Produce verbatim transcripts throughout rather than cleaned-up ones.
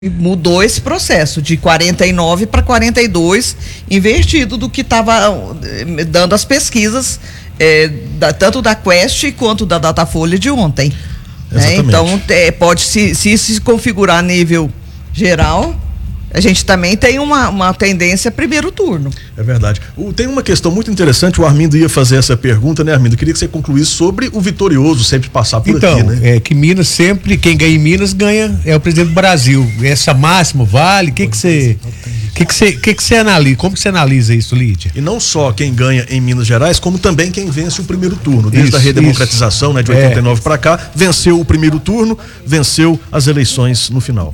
Mudou esse processo de quarenta e nove para quarenta e dois, invertido do que estava dando as pesquisas, é, da, tanto da Quest quanto da Datafolha de ontem. Né? Então, é, pode se, se isso se configurar a nível geral, a gente também tem uma, uma tendência primeiro turno. É verdade. O, tem uma questão muito interessante, o Armindo ia fazer essa pergunta, né, Armindo? Eu queria que você concluísse sobre o vitorioso sempre passar por então, aqui, né? É que Minas sempre, quem ganha em Minas ganha, é o presidente do Brasil. Essa máxima vale? O que que você que que você que que você analisa? Como que você analisa isso, Lídia? E não só quem ganha em Minas Gerais, como também quem vence o primeiro turno. Desde Isso, a redemocratização, né, de oitenta e nove é. para cá, venceu o primeiro turno, venceu as eleições no final.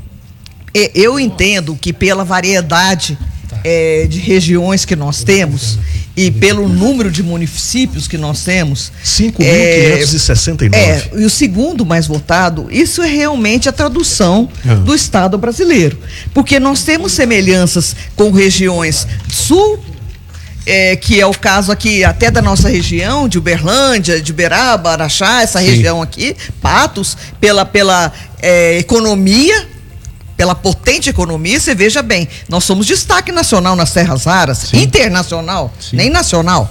Eu entendo que pela variedade é, de regiões que nós temos e pelo número de municípios que nós temos, cinco mil quinhentos e sessenta e nove. É, e o segundo mais votado, isso é realmente a tradução uhum. do Estado brasileiro, porque nós temos semelhanças com regiões sul, é, que é o caso aqui até da nossa região, de Uberlândia, de Uberaba, Araxá, essa Sim. região aqui, Patos, pela, pela é, economia, pela potente economia. Você veja bem, nós somos destaque nacional nas terras raras, Sim. internacional, Sim. nem nacional.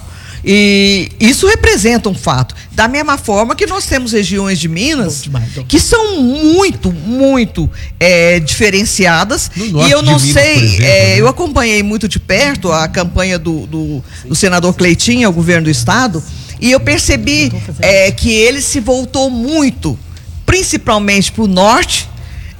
E isso representa um fato. Da mesma forma que nós temos regiões de Minas que são muito, muito é, diferenciadas. E eu não sei, exemplo, é, né? eu acompanhei muito de perto a campanha do, do, do senador Cleitinho ao governo do estado, e eu percebi é, que ele se voltou muito, principalmente para o norte,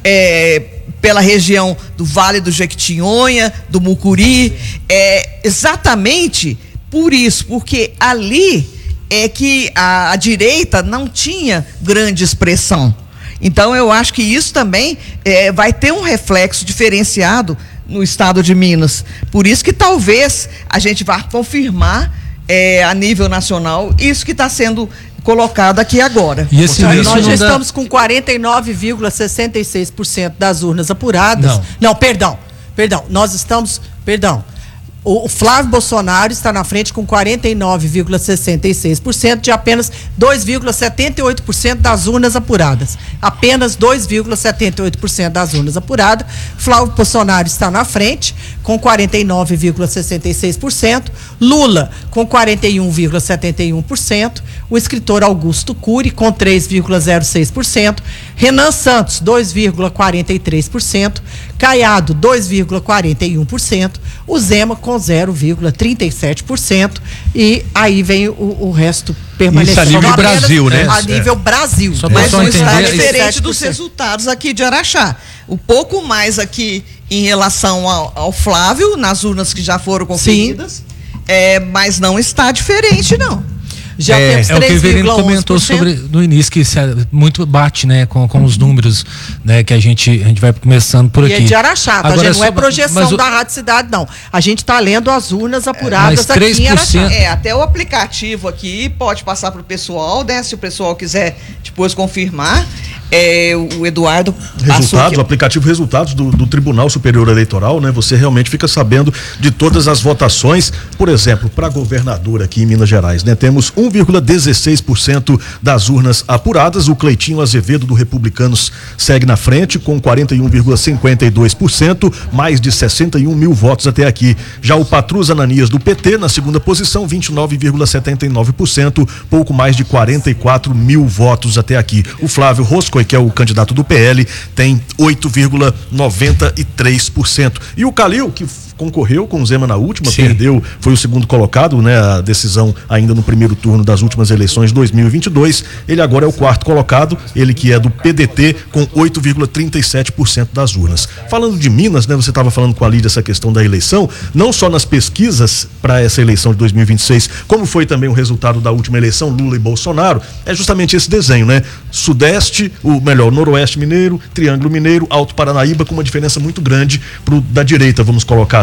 é, pela região do Vale do Jequitinhonha, do Mucuri, é, exatamente por isso, porque ali é que a, a direita não tinha grande expressão. Então eu acho que isso também é, vai ter um reflexo diferenciado no estado de Minas. Por isso que talvez a gente vá confirmar é, a nível nacional isso que está sendo colocado aqui agora. E esse nós já dá... estamos com quarenta e nove vírgula sessenta e seis por cento das urnas apuradas. Não. Não, perdão, perdão, nós estamos, perdão, o, o Flávio Bolsonaro está na frente com quarenta e nove vírgula sessenta e seis por cento de apenas dois vírgula setenta e oito por cento das urnas apuradas. Apenas dois vírgula setenta e oito por cento das urnas apuradas. Flávio Bolsonaro está na frente com quarenta e nove vírgula sessenta e seis por cento. Lula com quarenta e um vírgula setenta e um por cento. O escritor Augusto Cury com três vírgula zero seis por cento. Renan Santos, dois vírgula quarenta e três por cento. Caiado, dois vírgula quarenta e um por cento. O Zema com zero vírgula trinta e sete por cento. E aí vem o, o resto permanecendo. Isso a nível Brasil, né? A nível é. Brasil. Só Mas não está entender, diferente dos resultados aqui de Araxá. Um pouco mais aqui em relação ao, ao Flávio, nas urnas que já foram conferidas, é, mas não está diferente, não. Já é, temos é o que o Verino comentou onze por cento. sobre no início, que se, muito bate, né, com, com os números, né, que a gente, a gente vai começando por e aqui. É de Araxá, tá, Agora, gente? Não é projeção o, da Rádio Cidade, não. A gente está lendo as urnas apuradas aqui em Araxá. É, até o aplicativo aqui pode passar para o pessoal, né? Se o pessoal quiser depois confirmar. É, o Eduardo Resultados, o aplicativo Resultados do, do Tribunal Superior Eleitoral, né? Você realmente fica sabendo de todas as votações. Por exemplo, para governador aqui em Minas Gerais, né? Temos um vírgula dezesseis por cento das urnas apuradas. O Cleitinho Azevedo do Republicanos segue na frente com quarenta e um vírgula cinquenta e dois por cento, mais de sessenta e um mil votos até aqui. Já o Patrus Ananias do P T na segunda posição, vinte e nove vírgula setenta e nove por cento, pouco mais de quarenta e quatro mil votos até aqui. O Flávio Roscoe, que é o candidato do P L, tem oito vírgula noventa e três por cento. E o Calil, que concorreu com o Zema na última, Sim. perdeu, foi o segundo colocado, né? A decisão ainda no primeiro turno das últimas eleições de dois mil e vinte e dois. Ele agora é o quarto colocado, ele que é do P D T, com oito vírgula trinta e sete por cento das urnas. Falando de Minas, né? Você estava falando com a Lídia essa questão da eleição, não só nas pesquisas para essa eleição de dois mil e vinte e seis, como foi também o resultado da última eleição, Lula e Bolsonaro, é justamente esse desenho, né? Sudeste, o melhor, Noroeste Mineiro, Triângulo Mineiro, Alto Paranaíba, com uma diferença muito grande pro da direita, vamos colocar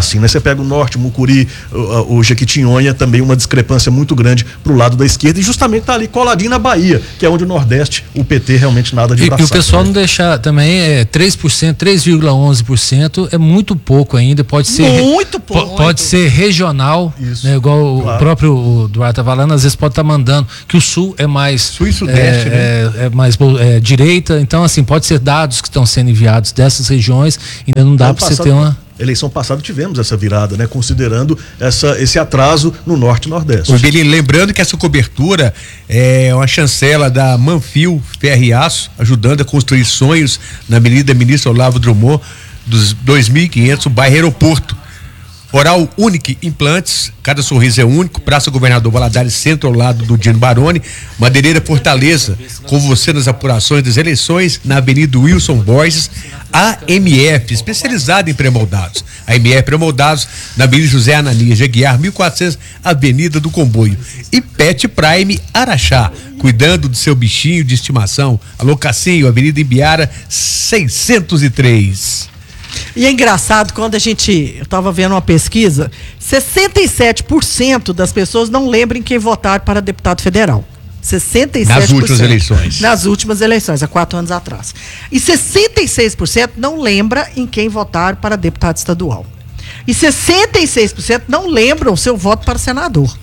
assim, né? Você pega o norte, Mucuri, o, o Jequitinhonha, também uma discrepância muito grande pro lado da esquerda, e justamente tá ali coladinho na Bahia, que é onde o Nordeste, o P T realmente nada de E, braçada. e o pessoal né? não deixar também, é três por cento, três vírgula onze por cento é muito pouco ainda, pode ser Muito pouco. po- pode ser regional, Isso, né, igual claro. o próprio o Eduardo tá falando, às vezes pode estar mandando que o sul é mais Sul e Sudeste, é, né? é, é mais é, direita, então assim, pode ser dados que estão sendo enviados dessas regiões, ainda não dá Ano para você passado, ter uma eleição passada tivemos essa virada, né? Considerando essa, esse atraso no norte e nordeste. Ô, Belino, lembrando que essa cobertura é uma chancela da Manfil Ferro e Aço, ajudando a construir sonhos na Avenida Ministro Olavo Drummond, dos dois mil e quinhentos, o bairro Aeroporto. Oral Unique Implantes, cada sorriso é único. Praça Governador Valadares, centro ao lado do Dino Baroni. Madeireira Fortaleza, com você nas apurações das eleições, na Avenida Wilson Borges. A M F, especializada em pré-moldados. A M F Pré-moldados, na Avenida José Ananias de Aguiar, mil e quatrocentos, Avenida do Comboio. E Pet Prime Araxá, cuidando do seu bichinho de estimação. Alô Cassinho, Avenida Imbiara, seiscentos e três. E é engraçado quando a gente, eu estava vendo uma pesquisa, sessenta e sete por cento das pessoas não lembram em quem votaram para deputado federal. sessenta e sete por cento. Nas últimas eleições. Nas últimas eleições, há quatro anos atrás. E sessenta e seis por cento não lembra em quem votaram para deputado estadual. E sessenta e seis por cento não lembram o seu voto para senador.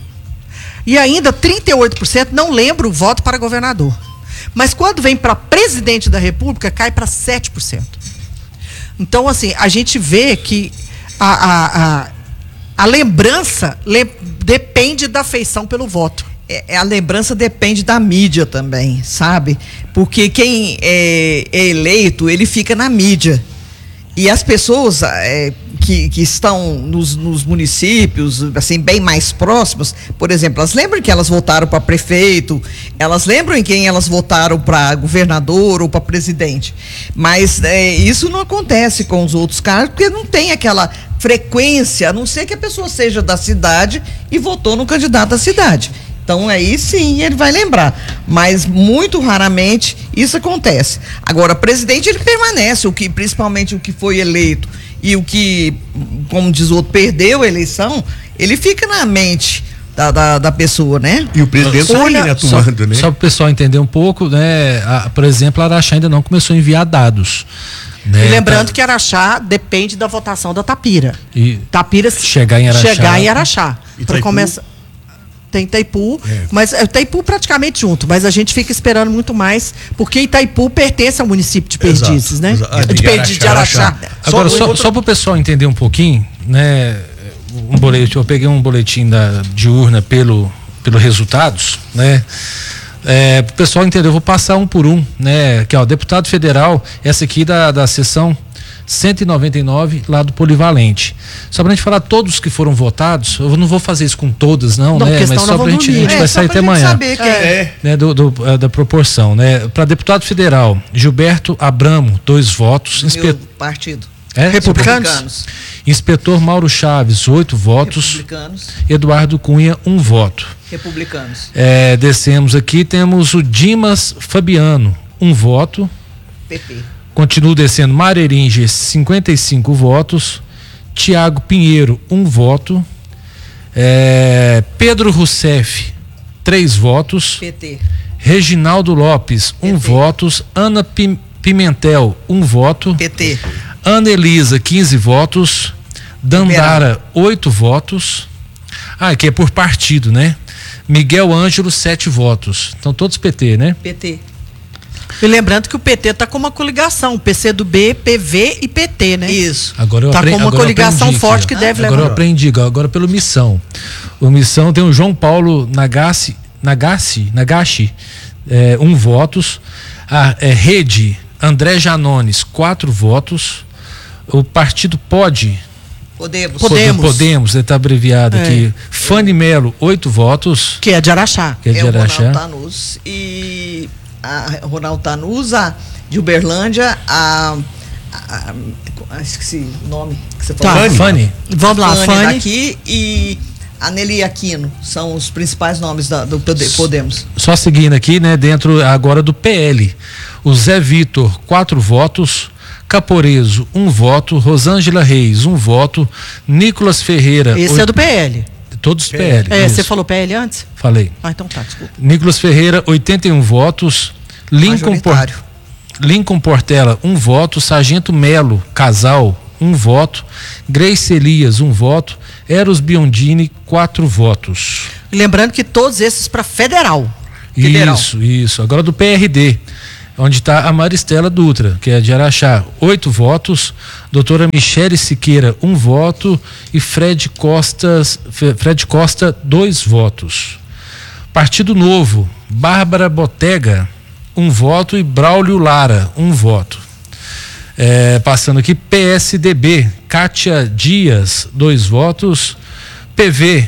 E ainda trinta e oito por cento não lembram o voto para governador. Mas quando vem para presidente da República, cai para sete por cento. Então, assim, a gente vê que a, a, a, a lembrança le, depende da afeição pelo voto. É, a lembrança depende da mídia também, sabe? Porque quem é, é eleito, ele fica na mídia. E as pessoas é, que, que estão nos, nos municípios, assim, bem mais próximos, por exemplo, elas lembram que elas votaram para prefeito, elas lembram em quem elas votaram para governador ou para presidente. Mas é, isso não acontece com os outros cargos, porque não tem aquela frequência, a não ser que a pessoa seja da cidade e votou no candidato da cidade. Então aí sim ele vai lembrar, mas muito raramente isso acontece. Agora, presidente ele permanece, o que, principalmente o que foi eleito e o que, como diz o outro, perdeu a eleição, ele fica na mente da, da, da pessoa, né? E o presidente Só- está ainda só, atuando, né? Só para o pessoal entender um pouco, né? A, por exemplo, a Araxá ainda não começou a enviar dados. Né? E lembrando Tá- que Araxá depende da votação da Tapira. E Tapira chegar em Araxá. chegar em Araxá. E Para Itaipu? começar. Tem Itaipu, mas é Itaipu praticamente junto, mas a gente fica esperando muito mais, porque Itaipu pertence ao município de Perdizes, Exato, né? exato. De Perdizes, de Araxá. Agora, Só- só, outra- só para o pessoal entender um pouquinho, né? Um boletim, eu peguei um boletim da, de urna pelo, pelo resultados, né? É, para o pessoal entender, eu vou passar um por um, né? Que ó, deputado federal, essa aqui da, da sessão cento e noventa e nove lá do Polivalente. Só pra gente falar todos que foram votados, eu não vou fazer isso com todas, não, Não, né? porque Mas senão só nós pra vamos gente, a gente dormir. vai É, sair só pra até gente amanhã. saber quem é. Né, do, do, eh, da proporção, né? Para deputado federal, Gilberto Abramo, dois votos. Inspe... Meu partido. É? Republicanos. Inspetor Mauro Chaves, oito votos. Republicanos. Eduardo Cunha, um voto. Republicanos. É, descemos aqui, temos o Dimas Fabiano, um voto. P P. Continuo descendo, Mareringe, cinquenta e cinco votos. Tiago Pinheiro, um voto. É, Pedro Rousseff, três votos. P T. Reginaldo Lopes, um P T. voto. Ana Pim- Pimentel, um voto. P T. Ana Elisa, quinze votos. Dandara, oito votos. Ah, que é por partido, né? Miguel Ângelo, sete votos. Então todos P T, né? P T. E lembrando que o P T está com uma coligação, P C do B, P V e P T, né? Isso. Agora eu Tá apre- com uma agora eu coligação aprendi forte aqui, que ó. deve Agora eu levar. aprendi, agora pelo Missão. O Missão tem o João Paulo Nagassi, Nagassi, Nagashi, é, um votos. A é, Rede, André Janones, quatro votos. O partido Pode, Podemos. Podemos. Podemos, ele está abreviado É. aqui. Fanny Melo, oito votos. Que é de Araxá. Que é de É o Ronaldo Araxá. Tanus e a Ronaldo Tanus, a de Uberlândia, a, a, a esqueci o nome que você falou. Tá. Fanny. Fanny. Vamos lá, Fanny Fanny. daqui e a Nelly Aquino são os principais nomes da- do Pode- Podemos. Só seguindo aqui, né, dentro agora do P L. O Zé Vitor, quatro votos. Caporeso, um voto. Rosângela Reis, um voto. Nicolas Ferreira. Esse oito... é do P L. Todos P L. É, você falou P L antes? Falei. Ah, então tá, desculpa. Nicolas Ferreira, oitenta e um votos. Lincoln, Por... Lincoln Portela, um voto. Sargento Melo, casal, um voto. Grace Elias, um voto. Eros Biondini, quatro votos. Lembrando que todos esses para federal. Federal. Isso, isso. Agora do P R D, onde está a Maristela Dutra, que é de Araxá, oito votos. Doutora Michele Siqueira, um voto. E Fred Costa, Fred Costa, dois votos. Partido Novo, Bárbara Botega, um voto. E Braulio Lara, um voto. É, passando aqui, P S D B, Kátia Dias, dois votos. P V,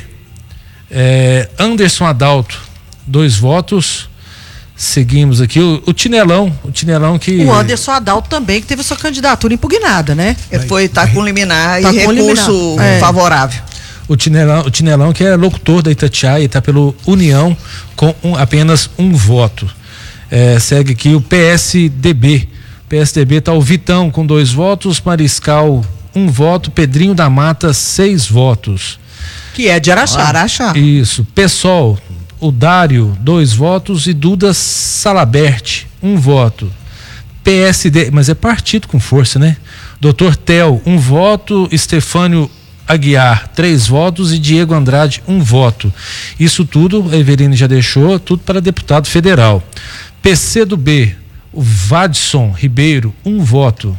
é, Anderson Adalto, dois votos. Seguimos aqui o, o Tinelão, o Tinelão que... O Anderson Adalto também, que teve sua candidatura impugnada, né? Ele foi, tá com liminar tá e com recurso liminar. É. favorável. O Tinelão, o Tinelão que é locutor da Itatiaia e está pelo União com um, apenas um voto. É, segue aqui o P S D B. P S D B está o Vitão com dois votos, Mariscal um voto, Pedrinho da Mata seis votos. Que é de Araxá. Araxá. Isso. PSOL, o Dário, dois votos. E Duda Salabert, um voto. P S D, mas é partido com força, né? Doutor Tel, um voto. Estefânio Aguiar, três votos. E Diego Andrade, um voto. Isso tudo, a Everine já deixou, tudo para deputado federal. P C do B, o Vadson Ribeiro, um voto.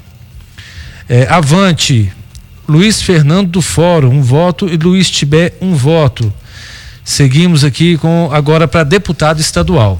É, Avante, Luiz Fernando do Fórum, um voto. E Luiz Tibé, um voto. Seguimos aqui com agora para deputado estadual.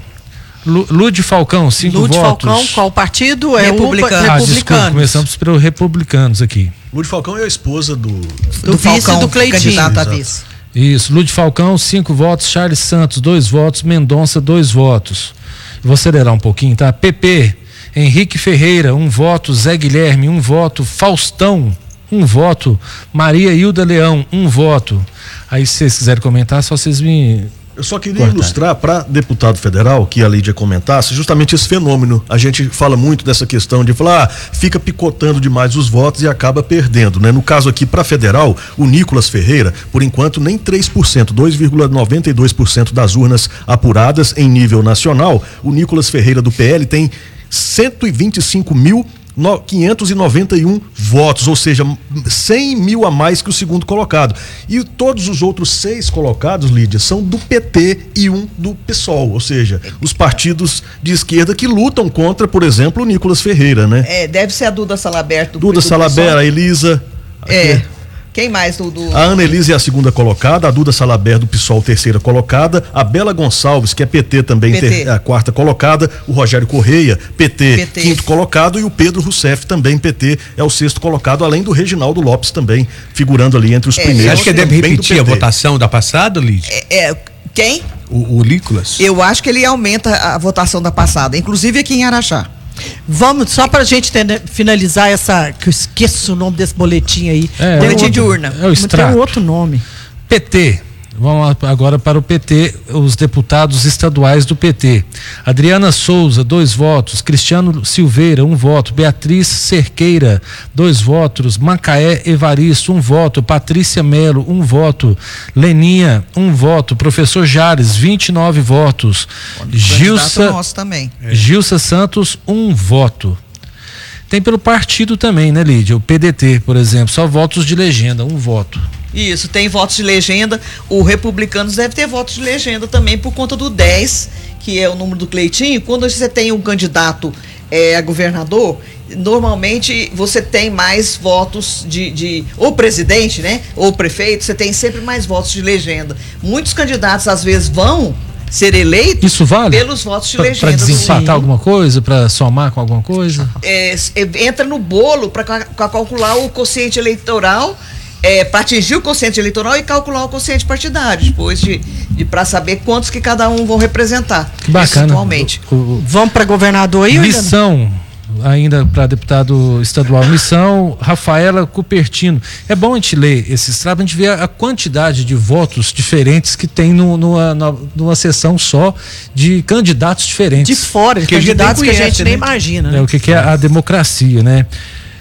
Lud Falcão, cinco Lud votos. Falcão, qual partido? É Republicano. o Ah, Republicanos. desculpa, começamos pelos republicanos aqui. Lud Falcão é a esposa do... Do, Do vice Falcão, do Cleitinho. candidato a Exato. vice. Isso, Lud Falcão, cinco votos. Charles Santos, dois votos. Mendonça, dois votos. Vou acelerar um pouquinho, tá? P P, Henrique Ferreira, um voto. Zé Guilherme, um voto. Faustão, um voto. Maria Hilda Leão, um voto. Aí, se vocês quiserem comentar, só vocês me... Eu só queria Cortar. ilustrar para deputado federal, que a Lídia comentasse, justamente esse fenômeno. A gente fala muito dessa questão de falar, ah, fica picotando demais os votos e acaba perdendo, né? No caso aqui, para federal, o Nicolas Ferreira, por enquanto, nem três por cento, dois vírgula noventa e dois por cento das urnas apuradas em nível nacional. O Nicolas Ferreira do P L tem cento e vinte e cinco mil quinhentos e noventa e um votos, ou seja, cem mil a mais que o segundo colocado. E todos os outros seis colocados, Lídia, são do P T e um do PSOL, ou seja, os partidos de esquerda que lutam contra, por exemplo, o Nicolas Ferreira, né? É, deve ser a Duda Salabert. Do, Duda do Salabert, pessoal. a Elisa. É. Quem mais do, do... A Ana Elisa é a segunda colocada, a Duda Salabert do PSOL terceira colocada, a Bela Gonçalves, que é P T também, P T. Ter, a quarta colocada, o Rogério Correia, P T, P T, quinto colocado, e o Pedro Rousseff também, P T, é o sexto colocado, além do Reginaldo Lopes também, figurando ali entre os É, primeiros. Você acha que deve também do repetir a P T. votação da passada, Lídia? É, é, quem? O, o Nicolas? Eu acho que ele aumenta a votação da passada, inclusive aqui em Araxá. Vamos, só pra gente ter- finalizar essa, que eu esqueço o nome desse boletim aí. É, Boletim é o- de urna. É o Mas tem extrato. um outro nome. P T. Vamos agora para o P T, os deputados estaduais do P T. Adriana Souza, dois votos. Cristiano Silveira, um voto. Beatriz Cerqueira, dois votos. Macaé Evaristo, um voto. Patrícia Melo, um voto. Leninha, um voto. Professor Jales, vinte e nove votos. Candidato Gilsa, nosso também. Gilsa Santos, um voto. Tem pelo partido também, né, Lídia? O P D T, por exemplo, só votos de legenda, um voto. Isso, tem votos de legenda. O Republicanos deve ter votos de legenda também por conta do dez, que é o número do Cleitinho. Quando você tem um candidato é, a governador, normalmente você tem mais votos de, de ou presidente, né? Ou prefeito, você tem sempre mais votos de legenda. Muitos candidatos às vezes vão ser eleitos Isso vale? pelos votos de Para legenda. do- desempatar alguma coisa, para somar com alguma coisa? é, entra no bolo para calcular o quociente eleitoral, é, para atingir o quociente eleitoral e calcular o quociente partidário, depois de, de para saber quantos que cada um vão representar. Que bacana. Atualmente. O- o- Vamos para governador aí? ou ainda não? Missão, ainda para deputado estadual, missão, Rafaela Cupertino. É bom a gente ler esses trabalhos, a gente ver a quantidade de votos diferentes que tem no, numa, na- numa sessão só de candidatos diferentes. De fora, de Que a gente candidatos nem que a gente conhece, nem né? imagina. É Né? o que, que é a democracia, né?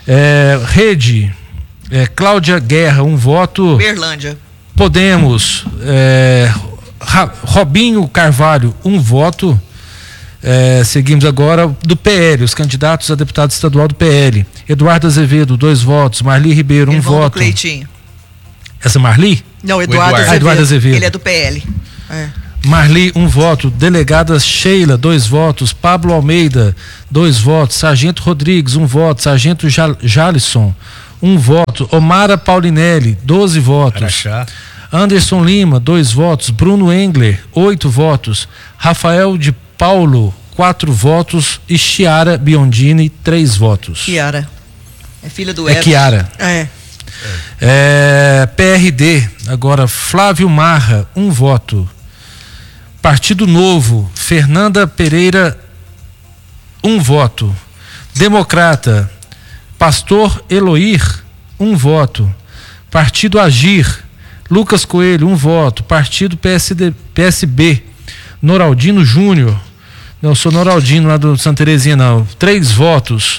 É, Rede, é, Cláudia Guerra, um voto. Berlândia. Podemos, é, Ra, Robinho Carvalho, um voto. É, seguimos agora do P L, os candidatos a deputado estadual do P L. Eduardo Azevedo, dois votos. Marli Ribeiro, um Irmão voto. do Cleitinho. Essa é Marli? Não, Eduardo, Eduardo. Azevedo. Ah, Eduardo Azevedo. Ele é do P L. É. Marli, um voto. Delegada Sheila, dois votos. Pablo Almeida, dois votos. Sargento Rodrigues, um voto. Sargento Jal, Jalisson, um voto. Omara Paulinelli, doze votos. Araxá. Anderson Lima, dois votos. Bruno Engler, oito votos. Rafael de Paulo, quatro votos. E Chiara Biondini, três votos. Chiara. É filha do É Everton. Chiara. É. É, P R D, agora Flávio Marra, um voto. Partido Novo, Fernanda Pereira, um voto. Democrata, Pastor Eloir, um voto. Partido Agir, Lucas Coelho, um voto. Partido P S D, P S B, Noraldino Júnior, não sou Noraldino lá do Santa Terezinha não, três votos.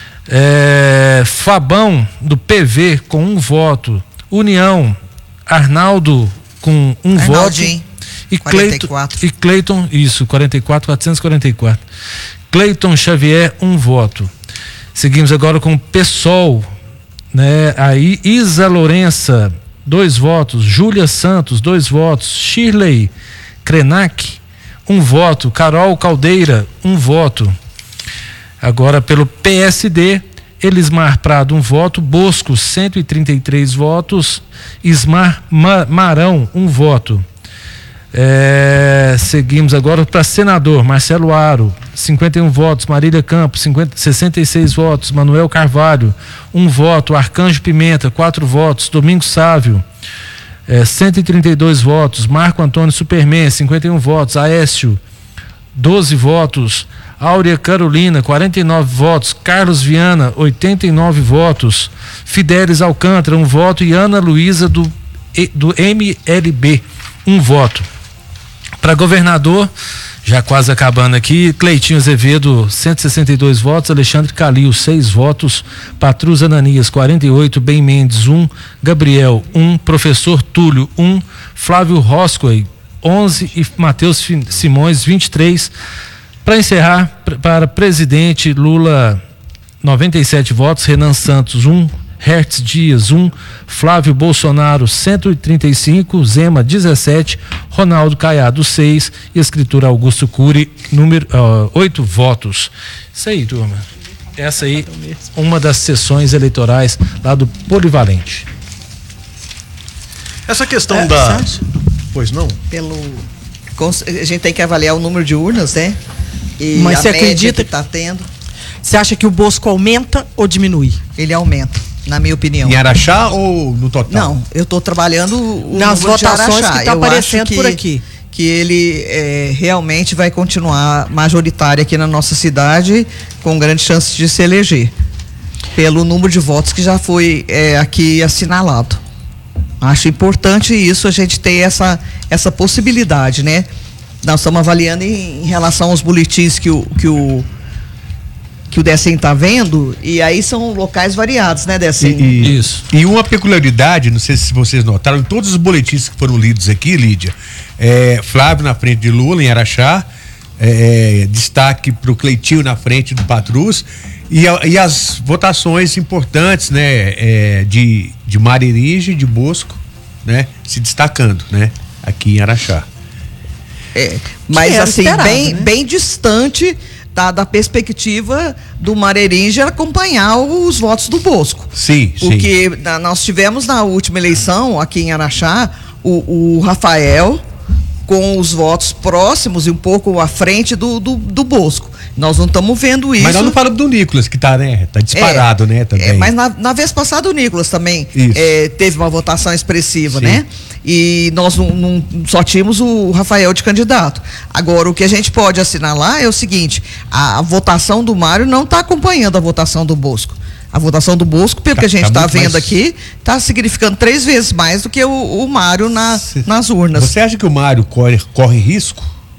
É, Fabão do P V com um voto. União, Arnaldo com um Arnaldinho, voto. E quarenta e Cleiton, quatro. e Cleiton, isso, quarenta e quatro, quatrocentos e quarenta e quatro. Cleiton Xavier, um voto. Seguimos agora com o PSOL, né? Aí Isa Lourença, dois votos. Júlia Santos, dois votos. Shirley Krenak, um voto. Carol Caldeira, um voto. Agora pelo P S D, Elismar Prado, um voto. Bosco, cento e trinta e três votos. Ismar Ma- Marão, um voto. É, seguimos agora para senador, Marcelo Aro, cinquenta e um votos. Marília Campos, cinquenta, sessenta e seis votos. Manuel Carvalho, um voto. Arcanjo Pimenta, quatro votos. Domingos Sávio, é, cento e trinta e dois votos. Marco Antônio Superman, cinquenta e um votos. Aécio, doze votos. Áurea Carolina, quarenta e nove votos. Carlos Viana, oitenta e nove votos. Fidelis Alcântara, um voto. E Ana Luísa do, do M L B, um voto. Para governador, já quase acabando aqui, Cleitinho Azevedo, cento e sessenta e dois votos. Alexandre Calil, seis votos. Patrus Ananias, quarenta e oito. Ben Mendes, um. Gabriel, um. Professor Túlio, um. Flávio Roscoe, onze. E Matheus Simões, vinte e três. Para encerrar, para presidente Lula, noventa e sete votos. Renan Santos, um. Hertz Dias, um. Flávio Bolsonaro, cento e trinta e cinco. Zema, dezessete. Ronaldo Caiado, seis. E escritura Augusto Cury, número oito votos. Isso aí, turma. Essa aí, uma das sessões eleitorais lá do Polivalente. Essa questão É, da. você acha? Pois não? Pelo, a gente tem que avaliar o número de urnas, né? E Mas a você média acredita que está tendo, Você acha que o Bosco aumenta ou diminui? ele aumenta, na minha opinião. Em Araxá ou no total? Não, eu estou trabalhando o Nas número de votações Araxá. que tá Eu aparecendo acho que, por aqui. Que ele é, realmente vai continuar majoritário aqui na nossa cidade, com grande chance de se eleger, pelo número de votos que já foi é, aqui assinalado. Acho importante isso, a gente ter essa, essa possibilidade, né? Nós estamos avaliando em, em relação aos boletins que o, que o, que o Decem está vendo, e aí são locais variados, né, Decem? E, e, Isso. E uma peculiaridade, não sei se vocês notaram, em todos os boletins que foram lidos aqui, Lídia, é, Flávio na frente de Lula, em Araxá, é, destaque para o Cleitinho na frente do Patrus, e, a, e as votações importantes, né, é, de, de Maririge, de Bosco, né, se destacando, né, aqui em Araxá. É, mas era assim, esperado, bem, né? bem distante da, da perspectiva do Mareringe acompanhar os votos do Bosco. Sim, sim. Porque na- nós tivemos na última eleição, aqui em Araxá, o, o Rafael com os votos próximos e um pouco à frente do, do, do Bosco. Nós não estamos vendo isso. Mas nós não falamos do Nicolas, que tá, né, tá disparado, É, né, também. é, mas na, na vez passada o Nicolas também Isso. é, teve uma votação expressiva, Sim. né? E nós não, não- só tínhamos o Rafael de candidato. Agora, o que a gente pode assinalar é o seguinte: a, a votação do Mário não está acompanhando a votação do Bosco. A votação do Bosco, pelo Tá- que a gente tá está muito vendo mais- aqui, está significando três vezes mais do que o, o Mário na, Cê- nas urnas. Você acha que o Mário corre, corre risco?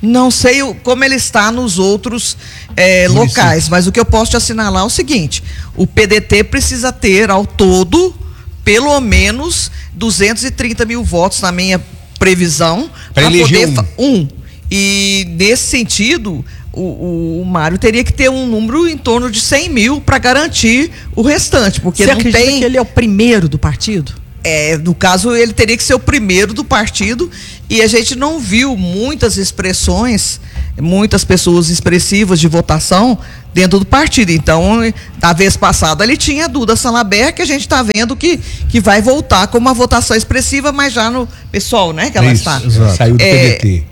Não sei o, como ele está nos outros é, locais, mas o que eu posso te assinalar é o seguinte: o P D T precisa ter ao todo pelo menos duzentos e trinta mil votos, na minha previsão, para eleger poder um. um. E nesse sentido, o, o, o Mário teria que ter um número em torno de cem mil para garantir o restante, porque Você não acredita tem. que ele é o primeiro do partido? É, no caso, ele teria que ser o primeiro do partido, e a gente não viu muitas expressões, muitas pessoas expressivas de votação dentro do partido. Então, da vez passada, ele tinha a Duda Salaber, que a gente está vendo que, que vai voltar com uma votação expressiva, mas já no pessoal, né, que ela Isso, está. exato. Saiu do É, P D T.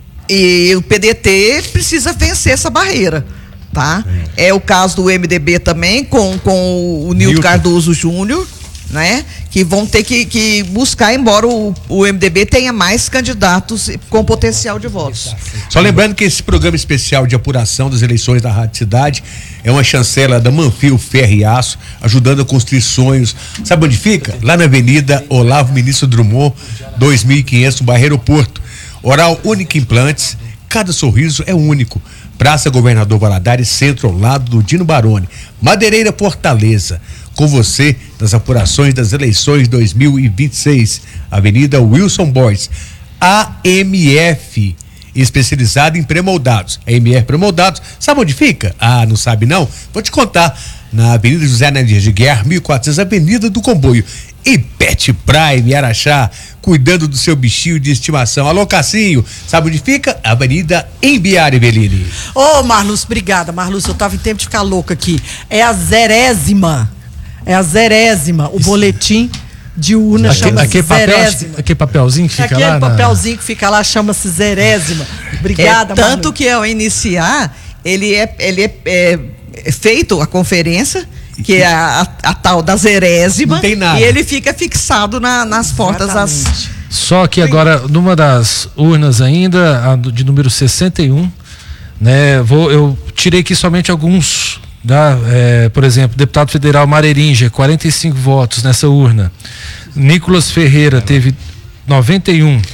E o P D T precisa vencer essa barreira, tá? É, é o caso do M D B também, com, com o Nilton Cardoso Júnior, né? Que vão ter que, que buscar, embora o, o M D B tenha mais candidatos com potencial de votos. Só lembrando que esse programa especial de apuração das eleições da Rádio Cidade é uma chancela da Manfil Ferro e Aço, ajudando a construir sonhos. Sabe onde fica? Lá na Avenida Olavo Ministro Drummond, dois mil e quinhentos, no bairro Aeroporto. Oral Única Implantes, cada sorriso é único. Praça Governador Valadares, centro ao lado do Dino Baroni. Madeireira Fortaleza, com você nas apurações das eleições dois mil e vinte e seis. Avenida Wilson Boys. A M F, especializada em pré-moldados. A M F Pré-moldados, sabe onde fica? Ah, não sabe não? Vou te contar. Na Avenida José Nadir de Guerra, mil e quatrocentos, Avenida do Comboio. E Pet Prime, Araxá, cuidando do seu bichinho de estimação. Alô, Cassinho, sabe onde fica? Avenida Embiara, Eveline. Ô, oh, Marluz, obrigada. Marluz, eu tava em tempo de ficar louca aqui. É a zerésima. É a zerésima. O boletim de urna chama-se aquele papel, zerésima. aquele papelzinho que fica Aquele lá. papelzinho na... que fica lá chama-se zerésima. Obrigada, é, Tanto Marluz. que ao iniciar, ele é, ele é, é, é feito a conferência, que é a, a, a tal da zerésima. Não tem nada. E ele fica fixado na, nas portas das. Só que agora, numa das urnas ainda, a do- de número sessenta e um, né? Vou, eu tirei aqui somente alguns, tá? É, por exemplo, deputado federal Marerinja, quarenta e cinco votos nessa urna. Nicolas Ferreira teve noventa e um.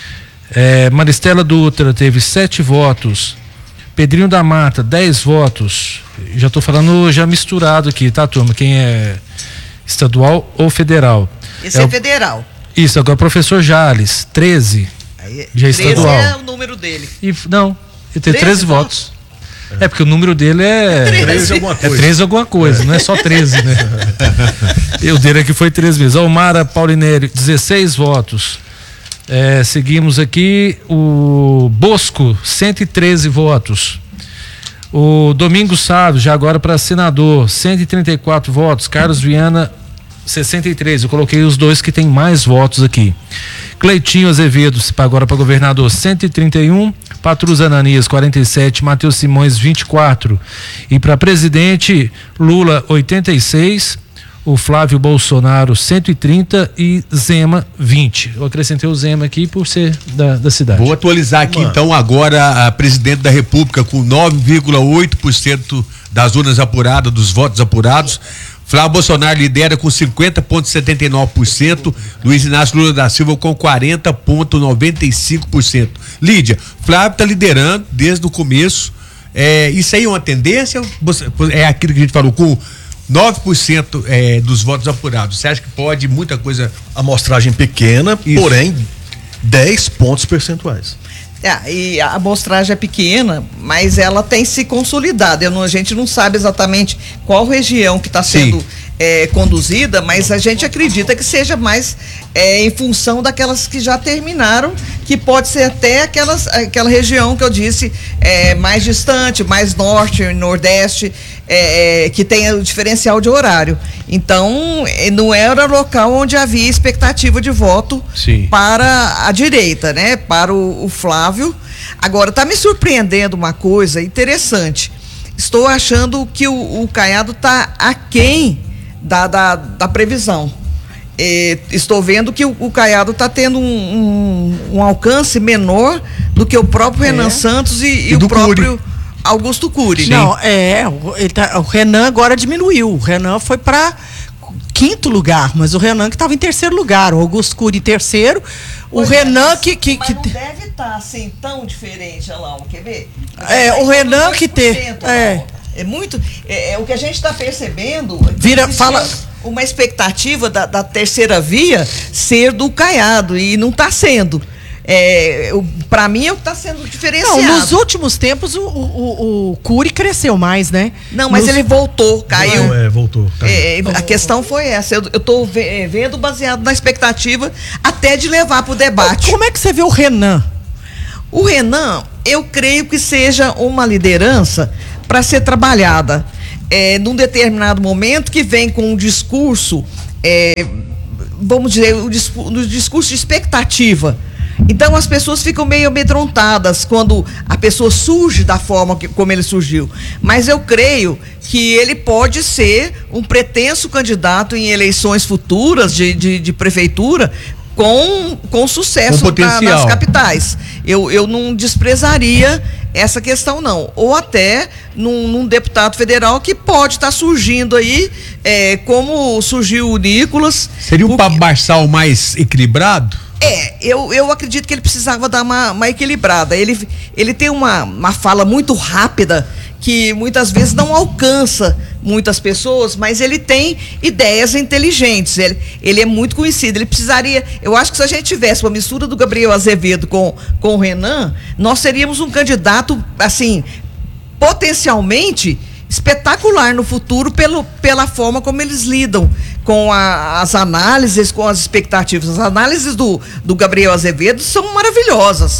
É, Maristela Dutra teve sete votos. Pedrinho da Mata, dez votos. Já estou falando já misturado aqui, tá, turma? Quem é estadual ou federal? Esse É é, o- federal. Isso, agora professor Jales, treze. Aí, Já treze estadual. é o número dele. E, não, ele tem treze treze votos. É porque o número dele é. treze alguma É coisa. treze alguma coisa, não é só treze, né? E o dele aqui foi treze vezes. Almara Paulinério, dezesseis votos. É, seguimos aqui o Bosco, cento e treze votos. O Domingos Sávio, já agora para senador, cento e trinta e quatro votos. Carlos Viana, sessenta e três. Eu coloquei os dois que tem mais votos aqui. Cleitinho Azevedo, agora para governador, cento e trinta e um. Patrus Ananias, quarenta e sete. Matheus Simões, vinte e quatro. E para presidente, Lula, oitenta e seis. O Flávio Bolsonaro, cento e trinta. E Zema, vinte. Eu acrescentei o Zema aqui por ser da, da cidade. Vou atualizar aqui Mano. então agora a presidente da República com nove vírgula oito por cento das urnas apuradas, dos votos apurados. Flávio Bolsonaro lidera com cinquenta vírgula setenta e nove por cento, Luiz Inácio Lula da Silva com quarenta vírgula noventa e cinco por cento. Lídia, Flávio está liderando desde o começo. É, isso aí é uma tendência? Você- É aquilo que a gente falou, com nove por cento é, dos votos apurados. Você acha que pode muita coisa? Amostragem pequena, Isso. porém dez pontos percentuais. É, e a amostragem é pequena, mas ela tem se consolidado. Eu não- a gente não sabe exatamente qual região que está sendo Sim. é, conduzida, mas a gente acredita que seja mais é, em função daquelas que já terminaram, que pode ser até aquelas, aquela região que eu disse é, mais distante, mais norte, nordeste, é, é, que tem o diferencial de horário. Então, é, não era local onde havia expectativa de voto Sim. para a direita, né? Para o, o Flávio. Agora, está me surpreendendo uma coisa interessante. Estou achando que o, o Caiado está aquém da, da, da previsão. É, estou vendo que o, o Caiado está tendo um, um, um alcance menor do que o próprio É. Renan Santos e, e E o do próprio Augusto Cury. Não, é, o, ele tá- o Renan agora diminuiu. O Renan foi para quinto lugar, mas o Renan que estava em terceiro lugar, o Augusto Cury em terceiro, O Renan que... que, mas que não deve estar assim tão diferente, olha lá, quer ver? É, o Renan que tem... É. É muito. É, é o que a gente está percebendo. Vira, fala. Uma expectativa da, da terceira via ser do Caiado e não está sendo. É, para mim é o que está sendo diferenciado. Não, nos últimos tempos o, o, o Cury cresceu mais, né? Não, mas nos... ele voltou, caiu. Não, é, voltou. É, a questão foi essa. Eu estou vendo baseado na expectativa até de levar para o debate. Como é que você vê o Renan? O Renan, eu creio que seja uma liderança para ser trabalhada é, num determinado momento, que vem com um discurso, é, vamos dizer, o discurso, um discurso de expectativa. Então as pessoas ficam meio amedrontadas quando a pessoa surge da forma que, como ele surgiu. Mas eu creio que ele pode ser um pretenso candidato em eleições futuras de, de, de prefeitura, com, com sucesso com na, nas capitais. Eu, eu não desprezaria essa questão, não. Ou até num, num deputado federal que pode estar tá surgindo aí, é, como surgiu o Nicolas. Seria um Pablo Marçal mais equilibrado? É, eu, eu acredito que ele precisava dar uma, uma equilibrada. Ele, ele tem uma, uma fala muito rápida, que muitas vezes não alcança muitas pessoas, mas ele tem ideias inteligentes, ele, ele é muito conhecido, ele precisaria, eu acho que se a gente tivesse uma mistura do Gabriel Azevedo com, com o Renan, nós seríamos um candidato, assim, potencialmente espetacular no futuro pelo, pela forma como eles lidam com a, as análises, com as expectativas. As análises do, do Gabriel Azevedo são maravilhosas,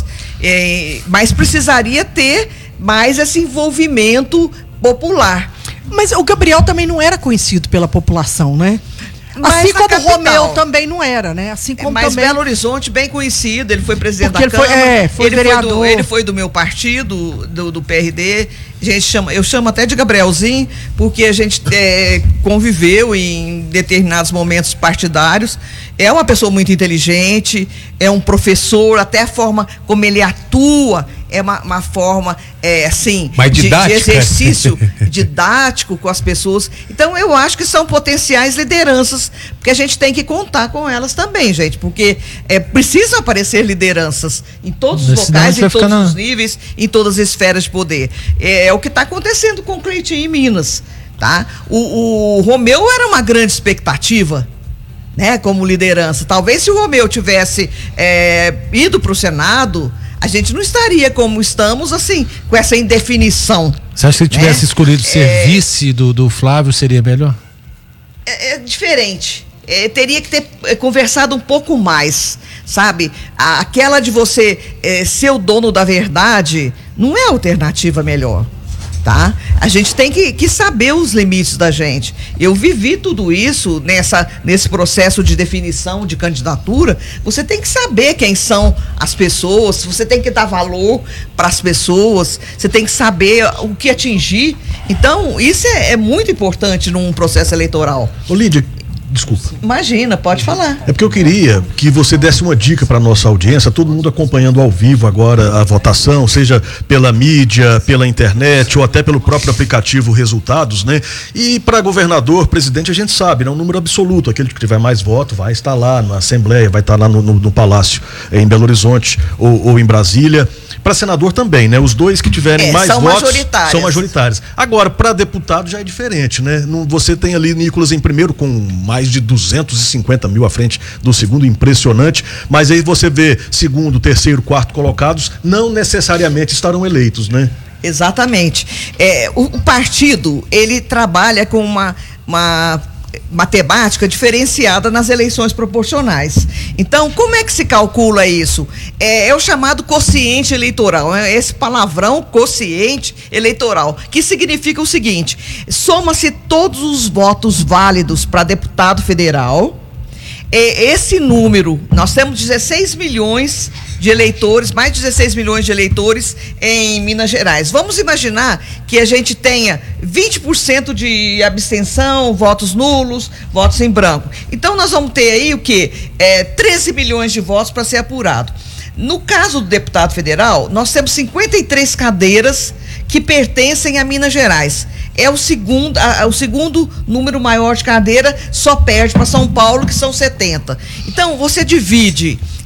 é, mas precisaria ter mais esse envolvimento popular. Mas o Gabriel também não era conhecido pela população, né? Mas assim como capital. o Romeu também não era, né? Assim como Mas também... Belo Horizonte, bem conhecido, ele foi presidente Porque da ele Câmara. Foi, é, foi ele, vereador. Foi do, ele foi do meu partido, do, do P R D. A gente chama, eu chamo até de Gabrielzinho, porque a gente é, conviveu em determinados momentos partidários. É uma pessoa muito inteligente, é um professor, até a forma como ele atua é uma, uma forma, é, assim, de, de exercício didático com as pessoas. Então, eu acho que são potenciais lideranças, porque a gente tem que contar com elas também, gente, porque é, precisam aparecer lideranças em todos os locais, em todos os níveis, em todas as esferas de poder. É, é o que está acontecendo com o Cleitinho em Minas, tá? O, o Romeu era uma grande expectativa, né, como liderança. Talvez se o Romeu tivesse é, ido para o Senado, a gente não estaria como estamos, assim, com essa indefinição. Você acha que se ele tivesse, né, escolhido ser é, vice do, do Flávio, seria melhor? É, é diferente. É, teria que ter é, conversado um pouco mais, sabe? A, aquela de você é, ser o dono da verdade não é a alternativa melhor. Tá? A gente tem que, que saber os limites da gente. Eu vivi tudo isso nessa, nesse processo de definição de candidatura. Você tem que saber quem são as pessoas, você tem que dar valor para as pessoas, você tem que saber o que atingir. Então, isso é, é muito importante num processo eleitoral. Ô, Lídia, desculpa. Imagina, pode falar. É porque eu queria que você desse uma dica para nossa audiência, todo mundo acompanhando ao vivo agora a votação, seja pela mídia, pela internet ou até pelo próprio aplicativo Resultados, né? E para governador, presidente, a gente sabe, né? Um número absoluto, aquele que tiver mais voto vai estar lá na Assembleia, vai estar lá no, no, no Palácio, em Belo Horizonte ou, ou em Brasília. Para senador também, né? Os dois que tiverem é, mais são votos majoritários. são majoritários. Agora, para deputado já é diferente, né? Não, você tem ali Nicolas em primeiro com mais de duzentos e cinquenta mil à frente do segundo, impressionante, mas aí você vê segundo, terceiro, quarto colocados, não necessariamente estarão eleitos, né? Exatamente. É, o, o partido, ele trabalha com uma, uma matemática diferenciada nas eleições proporcionais. Então, como é que se calcula isso? É, é o chamado quociente eleitoral, é esse palavrão quociente eleitoral, que significa o seguinte: soma-se todos os votos válidos para deputado federal. É, esse número, nós temos dezesseis milhões de eleitores, mais de dezesseis milhões de eleitores em Minas Gerais. Vamos imaginar que a gente tenha vinte por cento de abstenção, votos nulos, votos em branco. Então nós vamos ter aí o quê? É, treze milhões de votos para ser apurado. No caso do deputado federal, nós temos cinquenta e três cadeiras que pertencem a Minas Gerais. É o segundo, a, o segundo número maior de cadeira, só perde para São Paulo, que são setenta. Então, você divide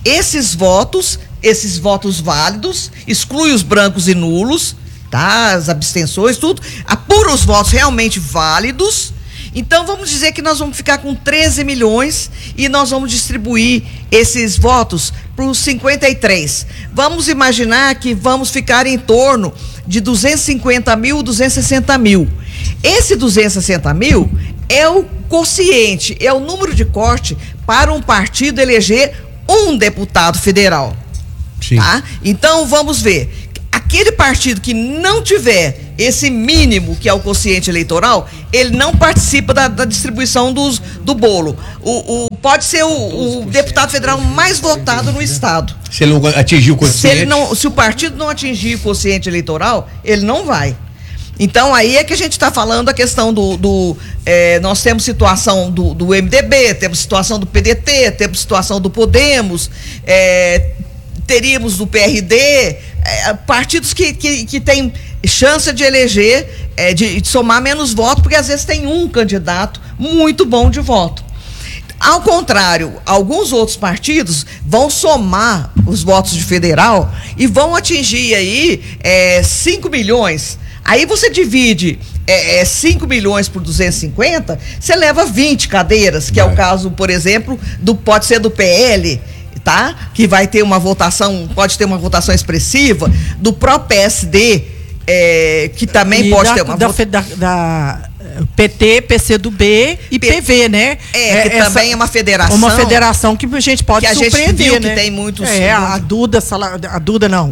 esses votos, esses votos válidos, exclui os brancos e nulos, tá? As abstenções, tudo, apura os votos realmente válidos. Então vamos dizer que nós vamos ficar com treze milhões e nós vamos distribuir esses votos para os cinquenta e três. Vamos imaginar que vamos ficar em torno de duzentos e cinquenta mil, duzentos e sessenta mil. Esse duzentos e sessenta mil é o quociente, é o número de corte para um partido eleger um deputado federal. Sim. Tá? Então vamos ver. Aquele partido que não tiver esse mínimo, que é o quociente eleitoral, ele não participa da, da distribuição dos, do bolo. O, o, pode ser o, o deputado federal mais votado no estado. Se ele não atingir o quociente. Se, ele não, se o partido não atingir o quociente eleitoral, ele não vai. Então aí é que a gente está falando a questão do, do é, nós temos situação do, do M D B, temos situação do P D T, temos situação do Podemos, é, teríamos do P R D, é, partidos que, que, que têm chance de eleger, é, de, de somar menos votos, porque às vezes tem um candidato muito bom de voto. Ao contrário, alguns outros partidos vão somar os votos de federal e vão atingir aí é, cinco milhões. Aí você divide é, é, cinco milhões por duzentos e cinquenta, você leva vinte cadeiras, que é o caso, por exemplo, do, pode ser do P L, tá? Que vai ter uma votação, pode ter uma votação expressiva, do próprio P S D, é, que também e pode da, ter uma da, votação. da, da P T, P C do B e P, PV, né? É, que é, também é uma federação. Uma federação que a gente pode que a surpreender, gente viu né? Que tem muitos. É, a, a Duda, a Duda não.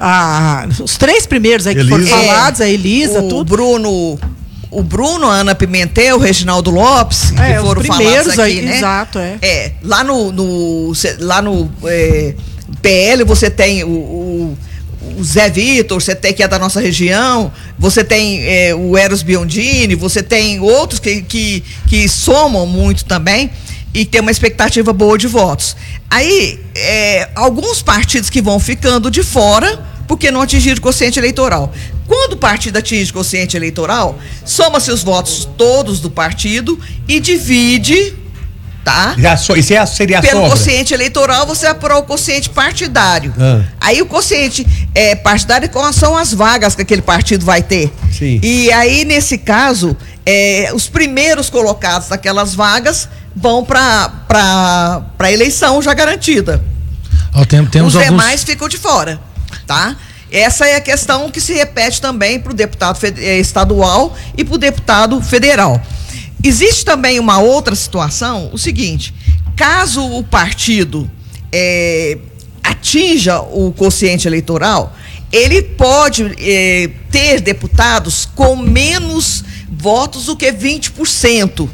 A, os três primeiros aí que Elisa. foram falados, a Elisa, o tudo. Bruno, o Bruno, a Ana Pimentel, o Reginaldo Lopes, é, que foram os primeiros falados aqui, aí, né? Exato, é. É, lá no, no, lá no é, P L você tem o, o, o Zé Vitor, você tem que é da nossa região, você tem é, o Eros Biondini, você tem outros que, que, que somam muito também e tem uma expectativa boa de votos. Aí, é, alguns partidos que vão ficando de fora, porque não atingiram o quociente eleitoral. Quando o partido atinge o quociente eleitoral, soma-se os votos todos do partido e divide, tá? Já so, isso é, seria a Pelo sobra. quociente eleitoral, você vai apurar o quociente partidário. Ah. Aí o quociente é, partidário são as vagas que aquele partido vai ter. Sim. E aí, nesse caso, é, os primeiros colocados naquelas vagas vão para a eleição já garantida. Ó, tem, temos Os alguns... demais ficam de fora, tá? Essa é a questão que se repete também para o deputado estadual e para o deputado federal. Existe também uma outra situação, o seguinte: caso o partido é, atinja o quociente eleitoral, ele pode é, ter deputados com menos votos do que vinte por cento.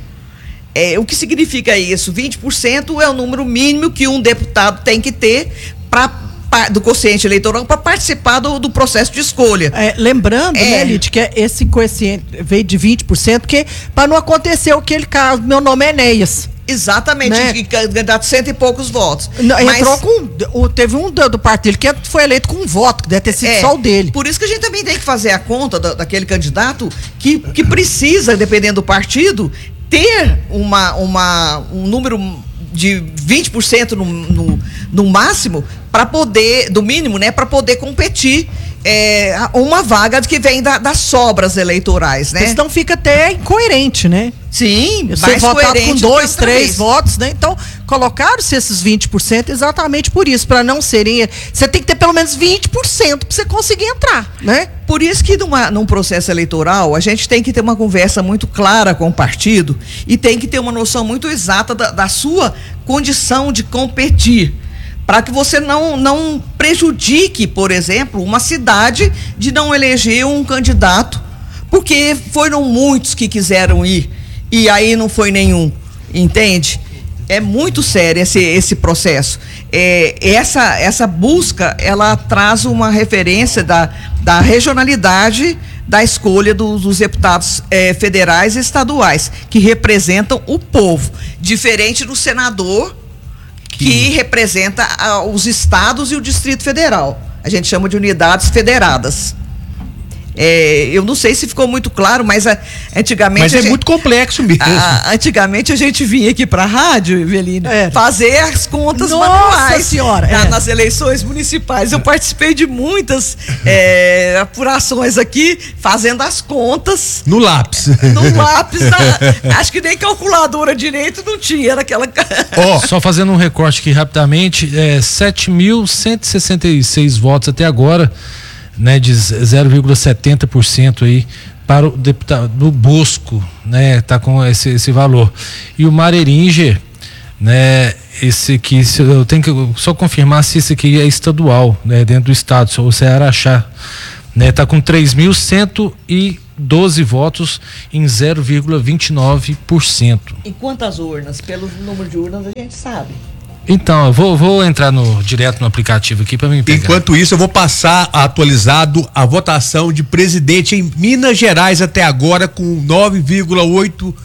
É, o que significa isso? vinte por cento é o número mínimo que um deputado tem que ter pra, pra, do quociente eleitoral para participar do, do processo de escolha. É, lembrando, é. né, Lid, que esse quociente veio de vinte por cento, porque para não acontecer aquele caso, meu nome é Enéas. Exatamente, né? Candidato cento e poucos votos. Não, Mas, entrou com. Teve um do, do partido que foi eleito com um voto, que deve ter sido é, só o dele. Por isso que a gente também tem que fazer a conta da, daquele candidato que, que precisa, dependendo do partido, ter uma, uma, um número de vinte por cento no, no, no máximo, para poder, do mínimo, né, para poder competir é, uma vaga que vem da, das sobras eleitorais, né? Porque senão fica até incoerente, né? Sim, Você mais votar coerente com do dois, que outra três vez. votos, né? Então, colocaram-se esses vinte por cento exatamente por isso, para não serem. Você tem que ter pelo menos vinte por cento para você conseguir entrar, né? Por isso que numa, num processo eleitoral, a gente tem que ter uma conversa muito clara com o partido e tem que ter uma noção muito exata da, da sua condição de competir, para que você não, não prejudique, por exemplo, uma cidade de não eleger um candidato, porque foram muitos que quiseram ir e aí não foi nenhum, entende? É muito sério esse, esse processo. É, essa, essa busca, ela traz uma referência da, da regionalidade da escolha do, dos deputados é, federais e estaduais, que representam o povo, diferente do senador, que, que representa a, os estados e o Distrito Federal. A gente chama de unidades federadas. É, eu não sei se ficou muito claro, mas a, antigamente. Mas é gente, muito complexo mesmo. A, antigamente a gente vinha aqui para a rádio, Evelina, é. fazer as contas Nossa manuais. senhora, na, é. nas eleições municipais. Eu participei de muitas é, apurações aqui, fazendo as contas. No lápis. No lápis, na, acho que nem calculadora direito não tinha, era aquela. Oh, só fazendo um recorte aqui rapidamente, é, sete mil cento e sessenta e seis votos até agora, né, de zero vírgula setenta por cento aí para o deputado do Bosco, né, tá com esse, esse valor. E o Mareringer, né, esse aqui, eu tenho que só confirmar se esse aqui é estadual, né, dentro do estado, ou se é Araxá, né, tá com três mil cento e doze votos em zero vírgula vinte e nove por cento. Em quantas urnas? Pelo número de urnas a gente sabe. Então, eu vou, vou entrar no, direto no aplicativo aqui para mim pegar. Enquanto isso, eu vou passar atualizado a votação de presidente em Minas Gerais até agora, com nove vírgula oito,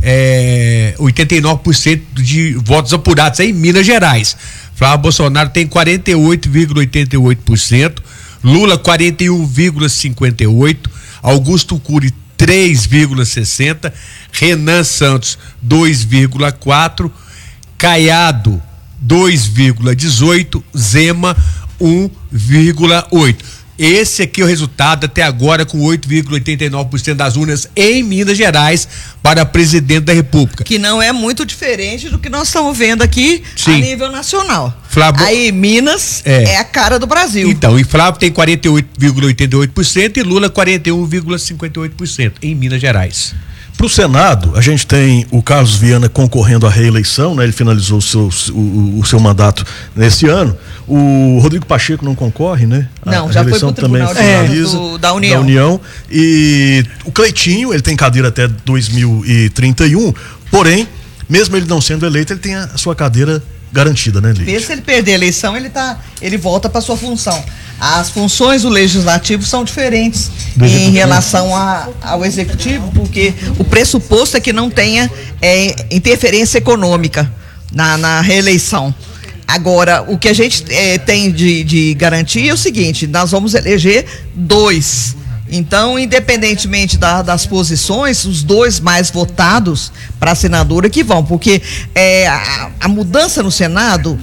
é, oitenta e nove por cento de votos apurados em Minas Gerais. Flávio Bolsonaro tem quarenta e oito vírgula oitenta e oito por cento, Lula quarenta e um vírgula cinquenta e oito por cento, Augusto Cury três vírgula sessenta por cento, Renan Santos dois vírgula quatro por cento, Caiado dois vírgula dezoito, Zema um vírgula oito. Esse aqui é o resultado até agora, com oito vírgula oitenta e nove por cento das urnas em Minas Gerais para presidente da República. Que não é muito diferente do que nós estamos vendo aqui. Sim. A nível nacional. Flávio... Aí Minas é. é a cara do Brasil. Então, e Flávio tem quarenta e oito vírgula oitenta e oito por cento e Lula quarenta e um vírgula cinquenta e oito por cento em Minas Gerais. Para o Senado, a gente tem o Carlos Viana concorrendo à reeleição, né? Ele finalizou o seu, o, o seu mandato nesse ano. O Rodrigo Pacheco não concorre, né? Não, a já foi pro também tribunal finaliza do, da União. Da União. E o Cleitinho, ele tem cadeira até dois mil e trinta e um, porém, mesmo ele não sendo eleito, ele tem a sua cadeira garantida, né, Lídia? Se ele perder a eleição, ele, tá, ele volta para sua função. As funções do legislativo são diferentes do em executivo. Relação a, ao executivo, porque o pressuposto é que não tenha é, interferência econômica na, na reeleição. Agora, o que a gente é, tem de, de garantia é o seguinte: nós vamos eleger dois. Então, independentemente da, das posições, os dois mais votados para a senadora que vão, porque é, a, a mudança no Senado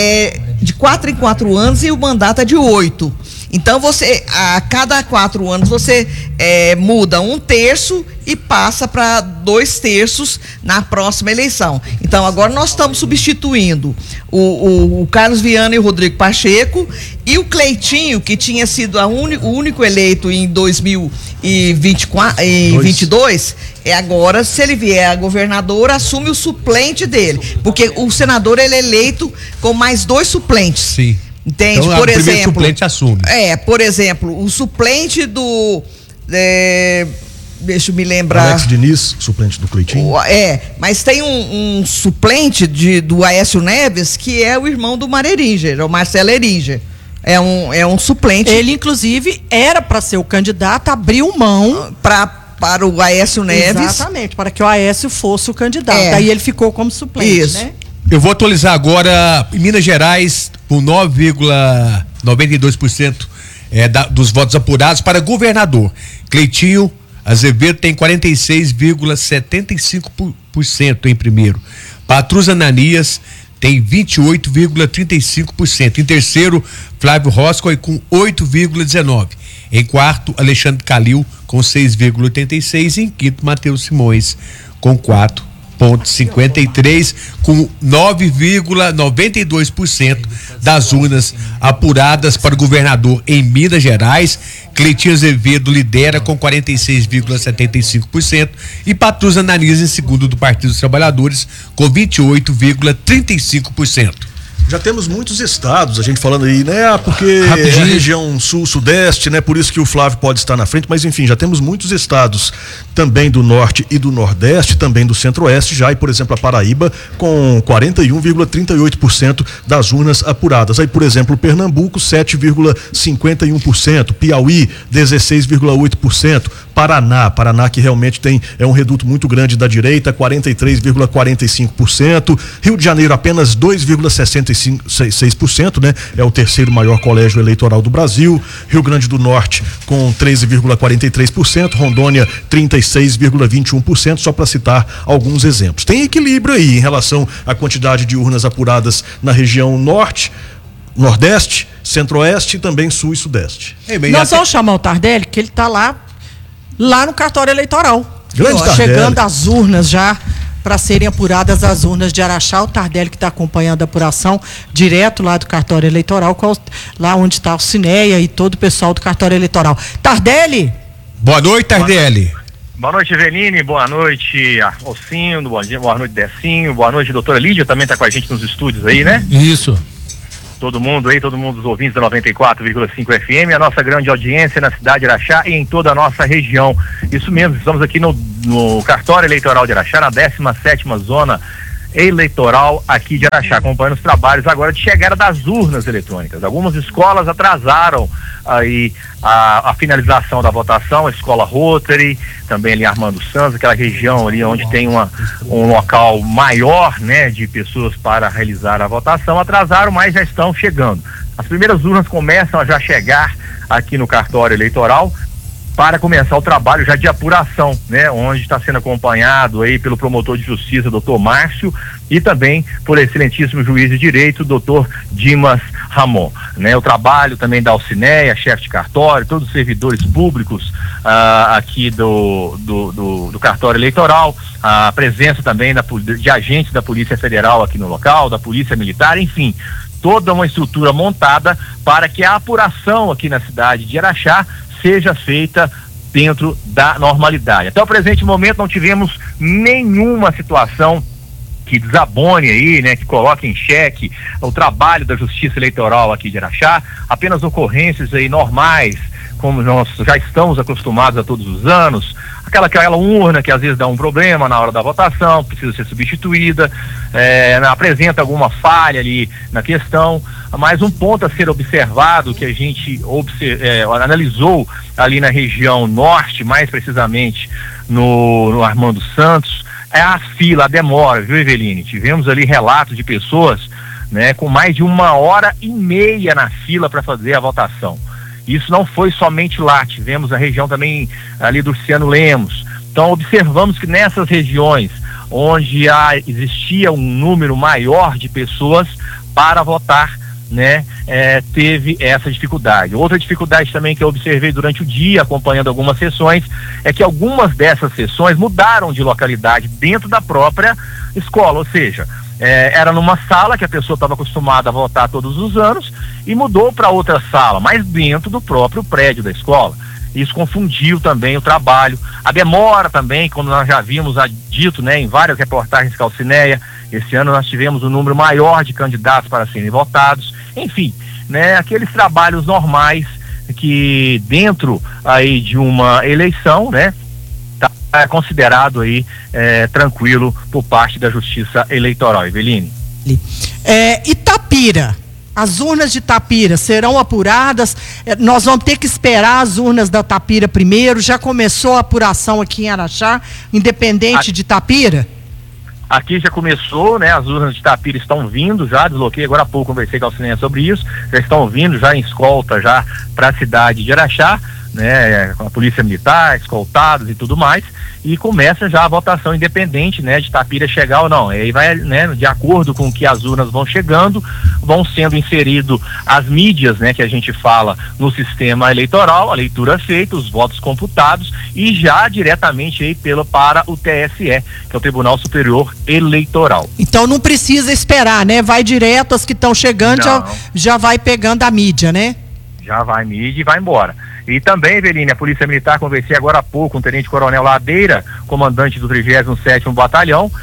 é de quatro em quatro anos e o mandato é de oito. Então você, a cada quatro anos você é, muda um terço e passa para dois terços na próxima eleição. Então agora nós estamos substituindo o, o, o Carlos Viana e o Rodrigo Pacheco, e o Cleitinho, que tinha sido a uni, o único eleito em dois mil e vinte e quatro, em vinte e dois, é agora, se ele vier a governador, assume o suplente dele, porque o senador ele é eleito com mais dois suplentes. Sim. Entende? Então, por o exemplo, primeiro suplente assume. É, por exemplo, o suplente do é, deixa eu me lembrar. Alex Diniz, suplente do Cleitinho. O, é, mas tem um, um suplente de, do Aécio Neves, que é o irmão do Mareringer, o Marcelo Eringer. É um, é um suplente. Ele, inclusive, era para ser o candidato, abriu mão pra, para o Aécio Neves. Exatamente, para que o Aécio fosse o candidato. É. Daí ele ficou como suplente, Isso. né? Eu vou atualizar agora em Minas Gerais, com nove vírgula noventa e dois por cento é, da, dos votos apurados para governador. Cleitinho Azevedo tem quarenta e seis vírgula setenta e cinco por cento em primeiro. Patrus Ananias tem vinte e oito vírgula trinta e cinco por cento. Em terceiro, Flávio Roscoe com oito vírgula dezenove por cento. Em quarto, Alexandre Calil com seis vírgula oitenta e seis por cento. E em quinto, Matheus Simões com quatro vírgula cinquenta e três por cento, com nove vírgula noventa e dois por cento das urnas apuradas para o governador em Minas Gerais. Cleitinho Azevedo lidera com quarenta e seis vírgula setenta e cinco por cento e Patrus Ananias em segundo do Partido dos Trabalhadores com vinte e oito vírgula trinta e cinco por cento. Já temos muitos estados, a gente falando aí, né? Porque Rapidinho. é a região sul-sudeste, né? Por isso que o Flávio pode estar na frente, mas enfim, já temos muitos estados também do norte e do nordeste, também do centro-oeste, já, e por exemplo, a Paraíba com quarenta e um vírgula trinta e oito por cento das urnas apuradas. Aí, por exemplo, Pernambuco, sete vírgula cinquenta e um por cento, Piauí, dezesseis vírgula oito por cento, Paraná, Paraná que realmente tem é um reduto muito grande da direita, quarenta e três vírgula quarenta e cinco por cento. Rio de Janeiro apenas dois vírgula sessenta e seis por cento, né? É o terceiro maior colégio eleitoral do Brasil. Rio Grande do Norte com treze vírgula quarenta e três por cento, Rondônia trinta e seis vírgula vinte e um por cento, só para citar alguns exemplos. Tem equilíbrio aí em relação à quantidade de urnas apuradas na região norte, nordeste, centro-oeste e também sul e sudeste. Ei, Nós até... vamos chamar o Tardelli, que ele está lá, lá no cartório eleitoral. Grande Tardelli. Chegando às urnas já, para serem apuradas as urnas de Araxá. O Tardelli que está acompanhando a apuração direto lá do cartório eleitoral, lá onde está o Cineia e todo o pessoal do cartório eleitoral. Tardelli! Boa noite, Tardelli. Boa noite, Eveline, boa noite, Alcinho, boa, boa noite, Decinho, boa noite, doutora Lídia, também está com a gente nos estúdios aí, né? Isso. Todo mundo aí, todo mundo dos ouvintes da noventa e quatro vírgula cinco F M, a nossa grande audiência na cidade de Araxá e em toda a nossa região. Isso mesmo, estamos aqui no, no cartório eleitoral de Araxá, na décima sétima zona eleitoral aqui de Araxá, acompanhando os trabalhos agora de chegada das urnas eletrônicas. Algumas escolas atrasaram aí a, a finalização da votação, a escola Rotary, também ali Armando Santos, aquela região ali onde tem uma, um local maior, né, de pessoas para realizar a votação, atrasaram, mas já estão chegando. As primeiras urnas começam a já chegar aqui no cartório eleitoral para começar o trabalho já de apuração, né, onde está sendo acompanhado aí pelo promotor de justiça, doutor Márcio, e também por excelentíssimo juiz de direito, doutor Dimas Ramon, né, o trabalho também da Alcineia, chefe de cartório, todos os servidores públicos ah, aqui do, do, do, do cartório eleitoral, a presença também da, de agentes da Polícia Federal aqui no local, da Polícia Militar, enfim, toda uma estrutura montada para que a apuração aqui na cidade de Araxá seja feita dentro da normalidade. Até o presente momento não tivemos nenhuma situação que desabone aí, né, que coloque em xeque o trabalho da Justiça Eleitoral aqui de Araxá, apenas ocorrências aí normais, como nós já estamos acostumados a todos os anos, aquela, aquela urna que às vezes dá um problema na hora da votação, precisa ser substituída, é, apresenta alguma falha ali na questão, mas um ponto a ser observado que a gente observ, é, analisou ali na região norte, mais precisamente no, no Armando Santos, é a fila, a demora, viu, Eveline? Tivemos ali relatos de pessoas, né, com mais de uma hora e meia na fila para fazer a votação. Isso não foi somente lá, tivemos a região também ali do Luciano Lemos. Então observamos que nessas regiões onde há, existia um número maior de pessoas para votar, né, é, teve essa dificuldade. Outra dificuldade também que eu observei durante o dia, acompanhando algumas sessões, é que algumas dessas sessões mudaram de localidade dentro da própria escola, ou seja, É, era numa sala que a pessoa estava acostumada a votar todos os anos e mudou para outra sala, mas dentro do próprio prédio da escola. Isso confundiu também o trabalho. A demora também, como nós já vimos dito, né, em várias reportagens Calcineia, esse ano nós tivemos um número maior de candidatos para serem votados. Enfim, né, aqueles trabalhos normais que dentro aí de uma eleição, né, é considerado aí é, tranquilo por parte da Justiça Eleitoral. Eveline. É, Itapira, as urnas de Itapira serão apuradas, é, nós vamos ter que esperar as urnas da Itapira primeiro, já começou a apuração aqui em Araxá, independente a... de Itapira? Aqui já começou, né? As urnas de Itapira estão vindo já, desloquei agora há pouco, conversei com a Alcineia sobre isso, já estão vindo já em escolta já para a cidade de Araxá, né, com a polícia militar, escoltados e tudo mais, e começa já a votação independente, né, de Itapira chegar ou não. E aí vai, né, de acordo com que as urnas vão chegando, vão sendo inserido as mídias, né, que a gente fala no sistema eleitoral, a leitura feita, os votos computados e já diretamente aí pelo para o T S E, que é o Tribunal Superior Eleitoral. Então não precisa esperar, né? Vai direto, as que estão chegando já, já vai pegando a mídia, né? Já vai mídia e vai embora. E também, Eveline, a Polícia Militar, conversei agora há pouco com o Tenente Coronel Ladeira, comandante do trigésimo sétimo Batalhão,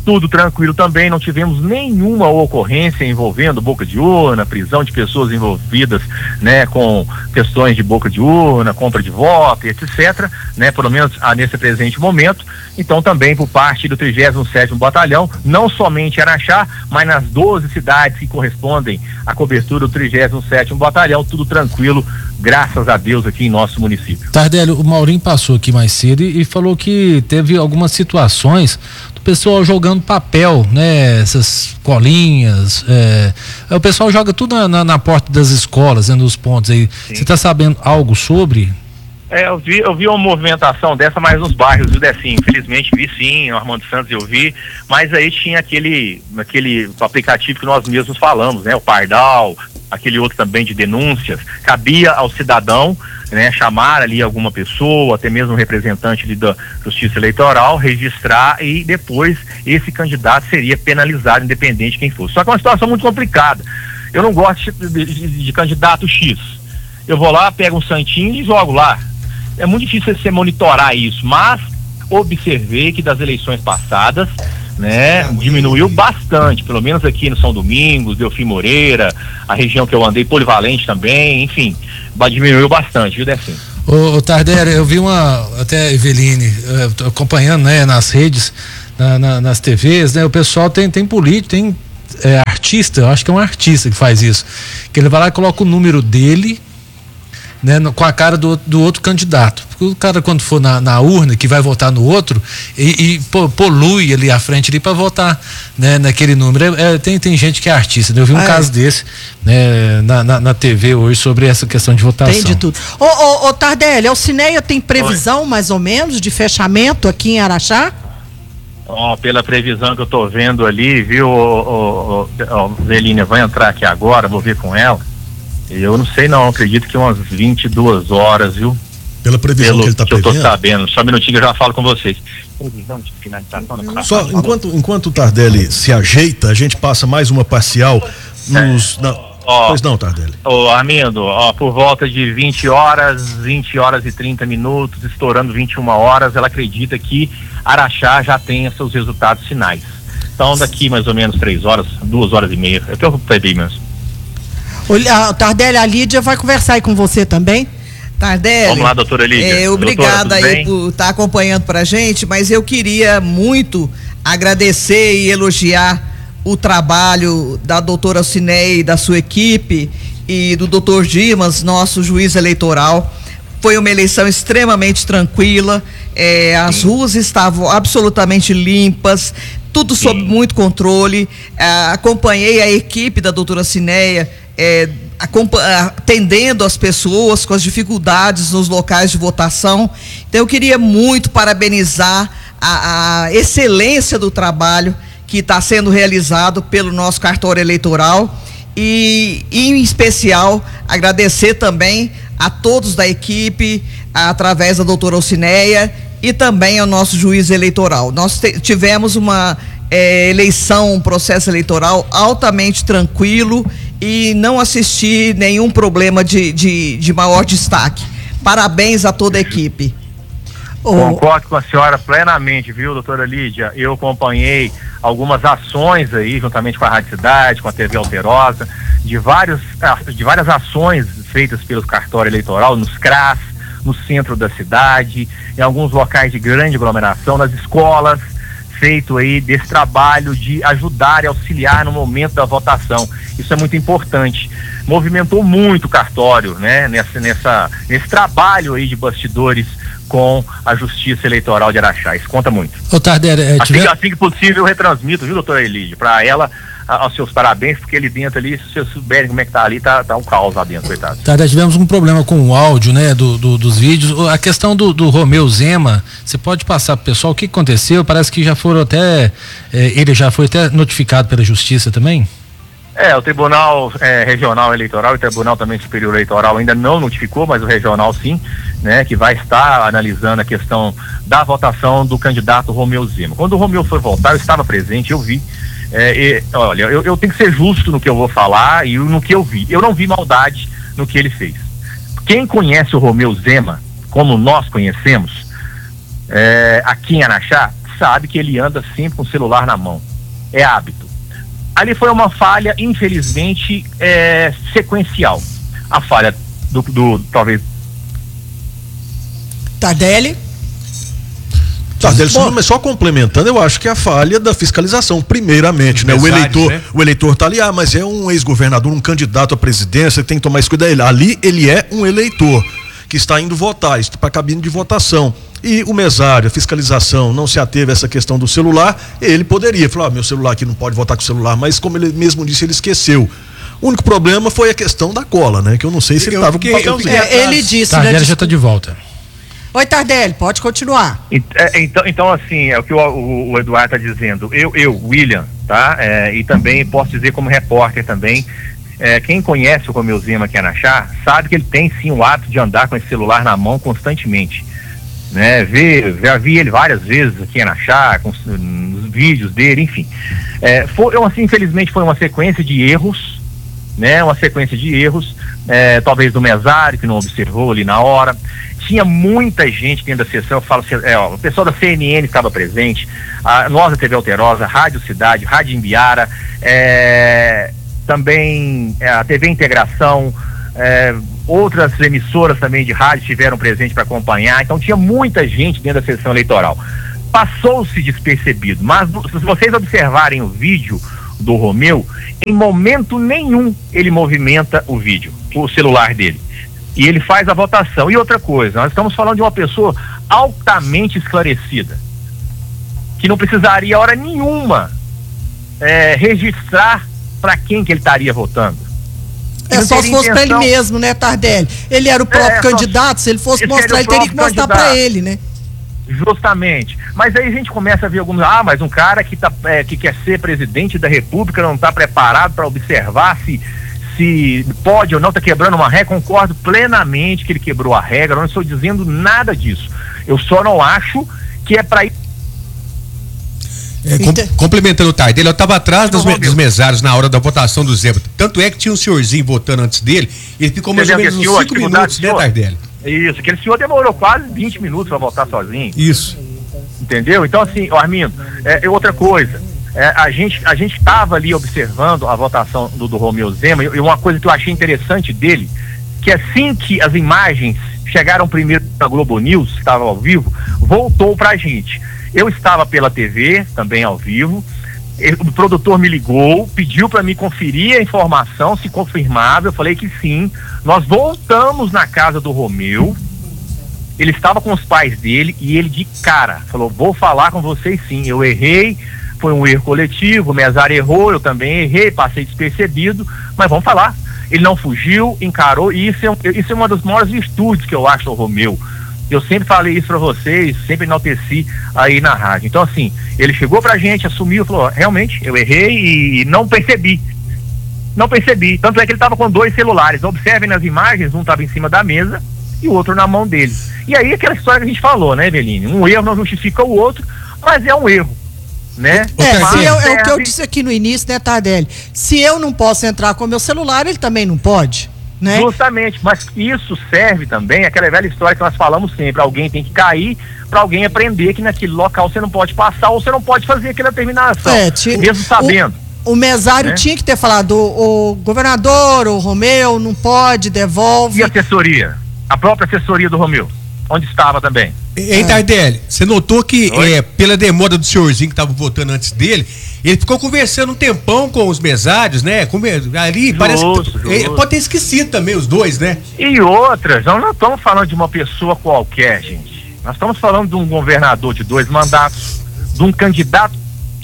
tudo tranquilo também, não tivemos nenhuma ocorrência envolvendo boca de urna, prisão de pessoas envolvidas, né, com questões de boca de urna, compra de voto, etcétera, né, pelo menos ah, nesse presente momento. Então também por parte do trigésimo sétimo Batalhão, não somente em Araxá, mas nas doze cidades que correspondem à cobertura do trigésimo sétimo Batalhão, tudo tranquilo, graças a Deus, aqui em nosso município. Tardelli, o Maurinho passou aqui mais cedo e, e falou que teve algumas situações do pessoal jogando papel, né? Essas colinhas, é, o pessoal joga tudo na, na, na porta das escolas, né, nos pontos aí. Você está sabendo algo sobre? É, eu vi, eu vi uma movimentação dessa mais nos bairros, viu, Decinho? Infelizmente vi sim, o Armando Santos eu vi, mas aí tinha aquele, aquele aplicativo que nós mesmos falamos, né? O Pardal, aquele outro também de denúncias. Cabia ao cidadão, né, chamar ali alguma pessoa, até mesmo um representante ali da Justiça Eleitoral, registrar e depois esse candidato seria penalizado, independente de quem fosse. Só que é uma situação muito complicada. Eu não gosto de, de, de, de candidato X. Eu vou lá, pego um santinho e jogo lá. É muito difícil você monitorar isso, mas observei que das eleições passadas, né, diminuiu bastante, pelo menos aqui no São Domingos, Delfim Moreira, a região que eu andei, Polivalente também, enfim, diminuiu bastante, viu, Decinho? Ô, ô Tardelli, eu vi uma, até Eveline, uh, acompanhando, né, nas redes, na, na, nas T Vs, né, o pessoal tem, tem político, tem é, artista, eu acho que é um artista que faz isso, que ele vai lá e coloca o número dele, né, no, com a cara do, do outro candidato. Porque o cara, quando for na, na urna, que vai votar no outro, e, e pô, polui ali à frente ali para votar, né, naquele número. É, é, tem, tem gente que é artista, né? Eu vi um ah, caso é. desse, né, na, na, na T V hoje sobre essa questão de votação. Tem de tudo. Ô, ô, ô Tardelli, a Cineia tem previsão, Oi. mais ou menos, de fechamento aqui em Araxá? Ó, pela previsão que eu tô vendo ali, viu, ô, ô, ô, Zelínia, vai entrar aqui agora, vou ver com ela. Eu não sei não, acredito que umas vinte e duas horas, viu? Pela previsão Pelo que ele está prevendo? Eu tô sabendo, só um minutinho que eu já falo com vocês. Só enquanto, enquanto o Tardelli se ajeita, a gente passa mais uma parcial nos... É. Na... Ó, pois não, Tardelli. Ô, Armindo, ó, por volta de vinte horas, vinte horas e trinta minutos, estourando vinte e uma horas, ela acredita que Araxá já tenha seus resultados finais. Então daqui mais ou menos três horas, duas horas e meia, é o que eu peguei mesmo. O Tardelli, a Lídia vai conversar aí com você também. Tardelli, vamos lá, doutora Lídia. É, obrigada doutora, aí por estar tá acompanhando pra gente, mas eu queria muito agradecer e elogiar o trabalho da doutora Alcinei e da sua equipe e do doutor Dimas, nosso juiz eleitoral. Foi uma eleição extremamente tranquila, é, as Sim. ruas estavam absolutamente limpas, tudo sob Sim. muito controle. É, acompanhei a equipe da doutora Cineia, É, atendendo as pessoas com as dificuldades nos locais de votação. Então eu queria muito parabenizar a, a excelência do trabalho que está sendo realizado pelo nosso cartório eleitoral e, e em especial agradecer também a todos da equipe, através da doutora Alcineia e também ao nosso juiz eleitoral. Nós te, tivemos uma é, eleição, um processo eleitoral altamente tranquilo e não assisti nenhum problema de, de, de maior destaque. Parabéns a toda a equipe. Concordo com a senhora plenamente, viu, doutora Lídia? Eu acompanhei algumas ações aí, juntamente com a Rádio Cidade, com a T V Alterosa, de, vários, de várias ações feitas pelo cartório eleitoral, nos C R A S, no centro da cidade, em alguns locais de grande aglomeração, nas escolas, feito aí desse trabalho de ajudar e auxiliar no momento da votação. Isso é muito importante. Movimentou muito o cartório, né, nessa, nessa, nesse trabalho aí de bastidores com a Justiça Eleitoral de Araxá. Isso conta muito. Ô, Tardelli, é, assim, tiver... assim que possível eu retransmito, viu, doutora Elídia, para ela, a, aos seus parabéns, porque ali dentro ali, se vocês souberem como é que tá ali, tá, tá um caos lá dentro, coitado. Tardelli, tivemos um problema com o áudio, né, do, do, dos vídeos. A questão do, do Romeu Zema, você pode passar pro pessoal o que aconteceu? Parece que já foram até, é, ele já foi até notificado pela Justiça também? É, o Tribunal é, Regional Eleitoral e o Tribunal também Superior Eleitoral ainda não notificou, mas o Regional sim, né, que vai estar analisando a questão da votação do candidato Romeu Zema. Quando o Romeu foi votar, eu estava presente, eu vi. É, e, olha, eu, eu tenho que ser justo no que eu vou falar e no que eu vi. Eu não vi maldade no que ele fez. Quem conhece o Romeu Zema, como nós conhecemos, é, aqui em Araxá, sabe que ele anda sempre com o celular na mão. É hábito. Ali foi uma falha, infelizmente, é, sequencial. A falha do, do talvez... Tardelli? Tardelli, só, mas só complementando, eu acho que é a falha da fiscalização, primeiramente, né? O eleitor, né? O eleitor tá ali, ah, mas é um ex-governador, um candidato à presidência, tem que tomar isso cuidado. Ali ele é um eleitor que está indo votar, está para a cabine de votação. E o mesário, a fiscalização, não se ateve a essa questão do celular, ele poderia falar, ah, meu celular aqui não pode votar com o celular, mas como ele mesmo disse, ele esqueceu. O único problema foi a questão da cola, né? Que eu não sei se ele estava com papelzinho. É, ele disse, Tardelli né? já está de volta. Oi, Tardelli, pode continuar. Então, então assim, é o que o, o, o Eduardo está dizendo. Eu, eu, William, tá? É, e também posso dizer como repórter também, é, quem conhece o Romeu Zema aqui em Araxá, sabe que ele tem sim o hábito de andar com esse celular na mão constantemente. Né? Vê, já vi ele várias vezes aqui em Araxá, com nos vídeos dele, enfim. É, foi, assim, infelizmente foi uma sequência de erros, né? Uma sequência de erros, é, talvez do mesário que não observou ali na hora. Tinha muita gente dentro da sessão, eu falo, é, ó, o pessoal da C N N estava presente, a, nós da T V Alterosa, Rádio Cidade, Rádio Imbiara, é, também é, a T V Integração, é, outras emissoras também de rádio estiveram presentes para acompanhar, então tinha muita gente dentro da sessão eleitoral. Passou-se despercebido, mas se vocês observarem o vídeo do Romeu, em momento nenhum ele movimenta o vídeo, o celular dele. E ele faz a votação. E outra coisa, nós estamos falando de uma pessoa altamente esclarecida, que não precisaria hora nenhuma é, registrar para quem que ele estaria votando. É só se fosse para ele mesmo, né, Tardelli? Ele era o próprio é, candidato, só, se ele fosse mostrar, ele teria que mostrar para ele, né? Justamente. Mas aí a gente começa a ver alguns, ah, mas um cara que, tá, é, que quer ser presidente da República não está preparado para observar se se pode ou não, está quebrando uma regra. Concordo plenamente que ele quebrou a regra, não estou dizendo nada disso. Eu só não acho que é para ir. É, com, complementando o Tardelli, eu estava atrás dos, me, dos mesários na hora da votação do Zema. Tanto é que tinha um senhorzinho votando antes dele, ele ficou mais ou menos uns cinco minutos, né, Tardelli? Isso, aquele senhor demorou quase vinte minutos para votar sozinho. Isso. Entendeu? Então, assim, Armindo, é, é outra coisa. É, a gente a gente estava ali observando a votação do, do Romeu Zema, e uma coisa que eu achei interessante dele, que assim que as imagens chegaram primeiro da Globo News, que estava ao vivo, voltou pra gente. Eu estava pela T V, também ao vivo, ele, o produtor me ligou, pediu para me conferir a informação, se confirmava, eu falei que sim. Nós voltamos na casa do Romeu, ele estava com os pais dele, e ele de cara falou, vou falar com vocês sim, eu errei, foi um erro coletivo, o mesário errou, eu também errei, passei despercebido, mas vamos falar. Ele não fugiu, encarou, e isso é, isso é uma das maiores virtudes que eu acho do Romeu. Eu sempre falei isso para vocês, sempre enalteci aí na rádio. Então, assim, ele chegou pra gente, assumiu, falou, realmente, eu errei e não percebi. Não percebi. Tanto é que ele estava com dois celulares. Observem nas imagens, um estava em cima da mesa e o outro na mão dele. E aí, aquela história que a gente falou, né, Eveline? Um erro não justifica o outro, mas é um erro. Né? É, se eu, é o que eu disse aqui no início, né, Tardelli? Se eu não posso entrar com o meu celular, ele também não pode, né? Justamente, mas isso serve também, aquela velha história que nós falamos sempre, alguém tem que cair para alguém aprender que naquele local você não pode passar ou você não pode fazer aquela determinação, é, tinha, mesmo sabendo. O, o mesário né? tinha que ter falado, o, o governador, o Romeu, não pode, devolve. E a assessoria? A própria assessoria do Romeu? Onde estava também? Hein, Tardelli, você notou que é, pela demora do senhorzinho que estava votando antes dele, ele ficou conversando um tempão com os mesários, né? Com, ali, justo, parece que é, pode ter esquecido também os dois, né? E outras, nós não estamos falando de uma pessoa qualquer, gente. Nós estamos falando de um governador de dois mandatos, de um candidato.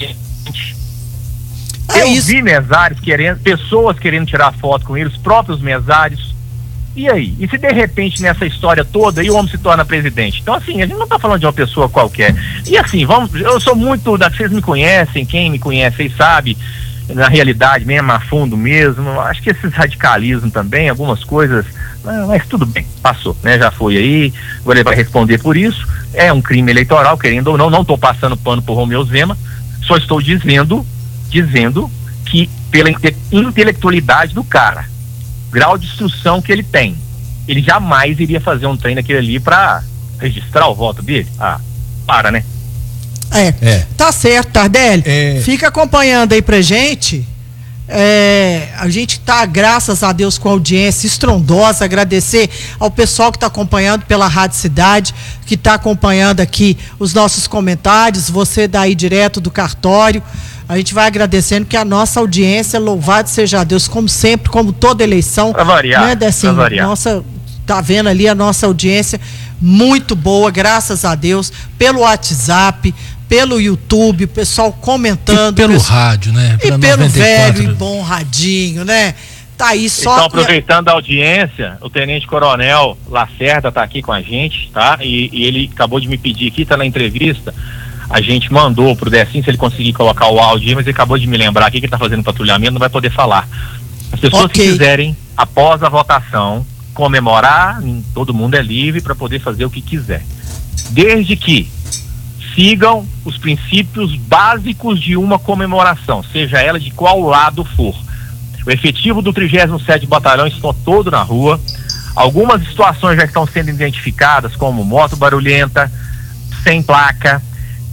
É Eu isso. vi mesários querendo, pessoas querendo tirar foto com ele, os próprios mesários. E aí? E se de repente nessa história toda e o homem se torna presidente? Então assim, a gente não está falando de uma pessoa qualquer. E assim, vamos, eu sou muito, vocês me conhecem, quem me conhece aí sabe, na realidade mesmo, a fundo mesmo, acho que esses radicalismos também, algumas coisas, mas tudo bem, passou, né? Já foi aí, agora ele vai responder por isso, é um crime eleitoral, querendo ou não, não estou passando pano por Romeu Zema, só estou dizendo, dizendo que pela inte- intelectualidade do cara, grau de instrução que ele tem, ele jamais iria fazer um trem daquele ali para registrar o voto dele. Ah, para, né? É. É. Tá certo, Tardelli. É. Fica acompanhando aí pra gente. É, a gente tá, graças a Deus, com audiência estrondosa. Agradecer ao pessoal que está acompanhando pela Rádio Cidade, que está acompanhando aqui os nossos comentários, você daí direto do cartório. A gente vai agradecendo que a nossa audiência, louvado seja Deus, como sempre, como toda eleição. Pra variar, né, Decinho? pra variar. Nossa, tá vendo ali a nossa audiência muito boa, graças a Deus, pelo WhatsApp, pelo YouTube, o pessoal comentando. E pelo pessoal, rádio, né? E Pela pelo noventa e quatro. velho e bom radinho, né? Tá aí só. Então, aproveitando a audiência, o Tenente Coronel Lacerda está aqui com a gente, tá? E, e ele acabou de me pedir aqui, tá na entrevista. A gente mandou pro Decinho, se ele conseguir colocar o áudio, mas ele acabou de me lembrar aqui que ele tá fazendo patrulhamento, não vai poder falar. As pessoas Ok. que quiserem, após a votação, comemorar, todo mundo é livre para poder fazer o que quiser. Desde que sigam os princípios básicos de uma comemoração, seja ela de qual lado for. O efetivo do trigésimo sétimo Batalhão está todo na rua. Algumas situações já estão sendo identificadas, como moto barulhenta, sem placa,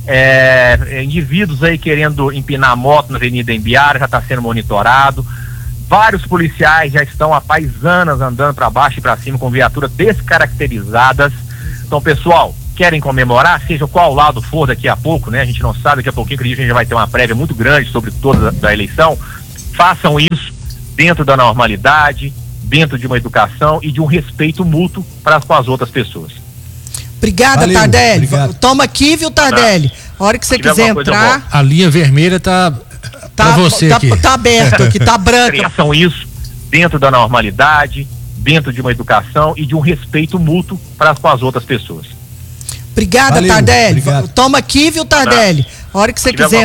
é, indivíduos aí querendo empinar moto na Avenida Embiara, já está sendo monitorado. Vários policiais já estão há paisanas andando para baixo e para cima com viaturas descaracterizadas. Então, pessoal, querem comemorar, seja qual lado for daqui a pouco, né? A gente não sabe, daqui a pouquinho, acredito que a gente já vai ter uma prévia muito grande sobre toda a eleição. Façam isso dentro da normalidade, dentro de uma educação e de um respeito mútuo para com as outras pessoas. Obrigada, Valeu, Tardelli. obrigado. Toma aqui, viu, Tardelli? A hora que você Se tiver quiser alguma coisa, entrar, A linha vermelha tá tá, pra você tá, aqui. tá aberto aqui, tá branca. Façam isso dentro da normalidade, dentro de uma educação e de um respeito mútuo para com as outras pessoas. Obrigada, Valeu, Tardelli. obrigado. Toma aqui, viu, Tardelli? A hora que você Se tiver quiser alguma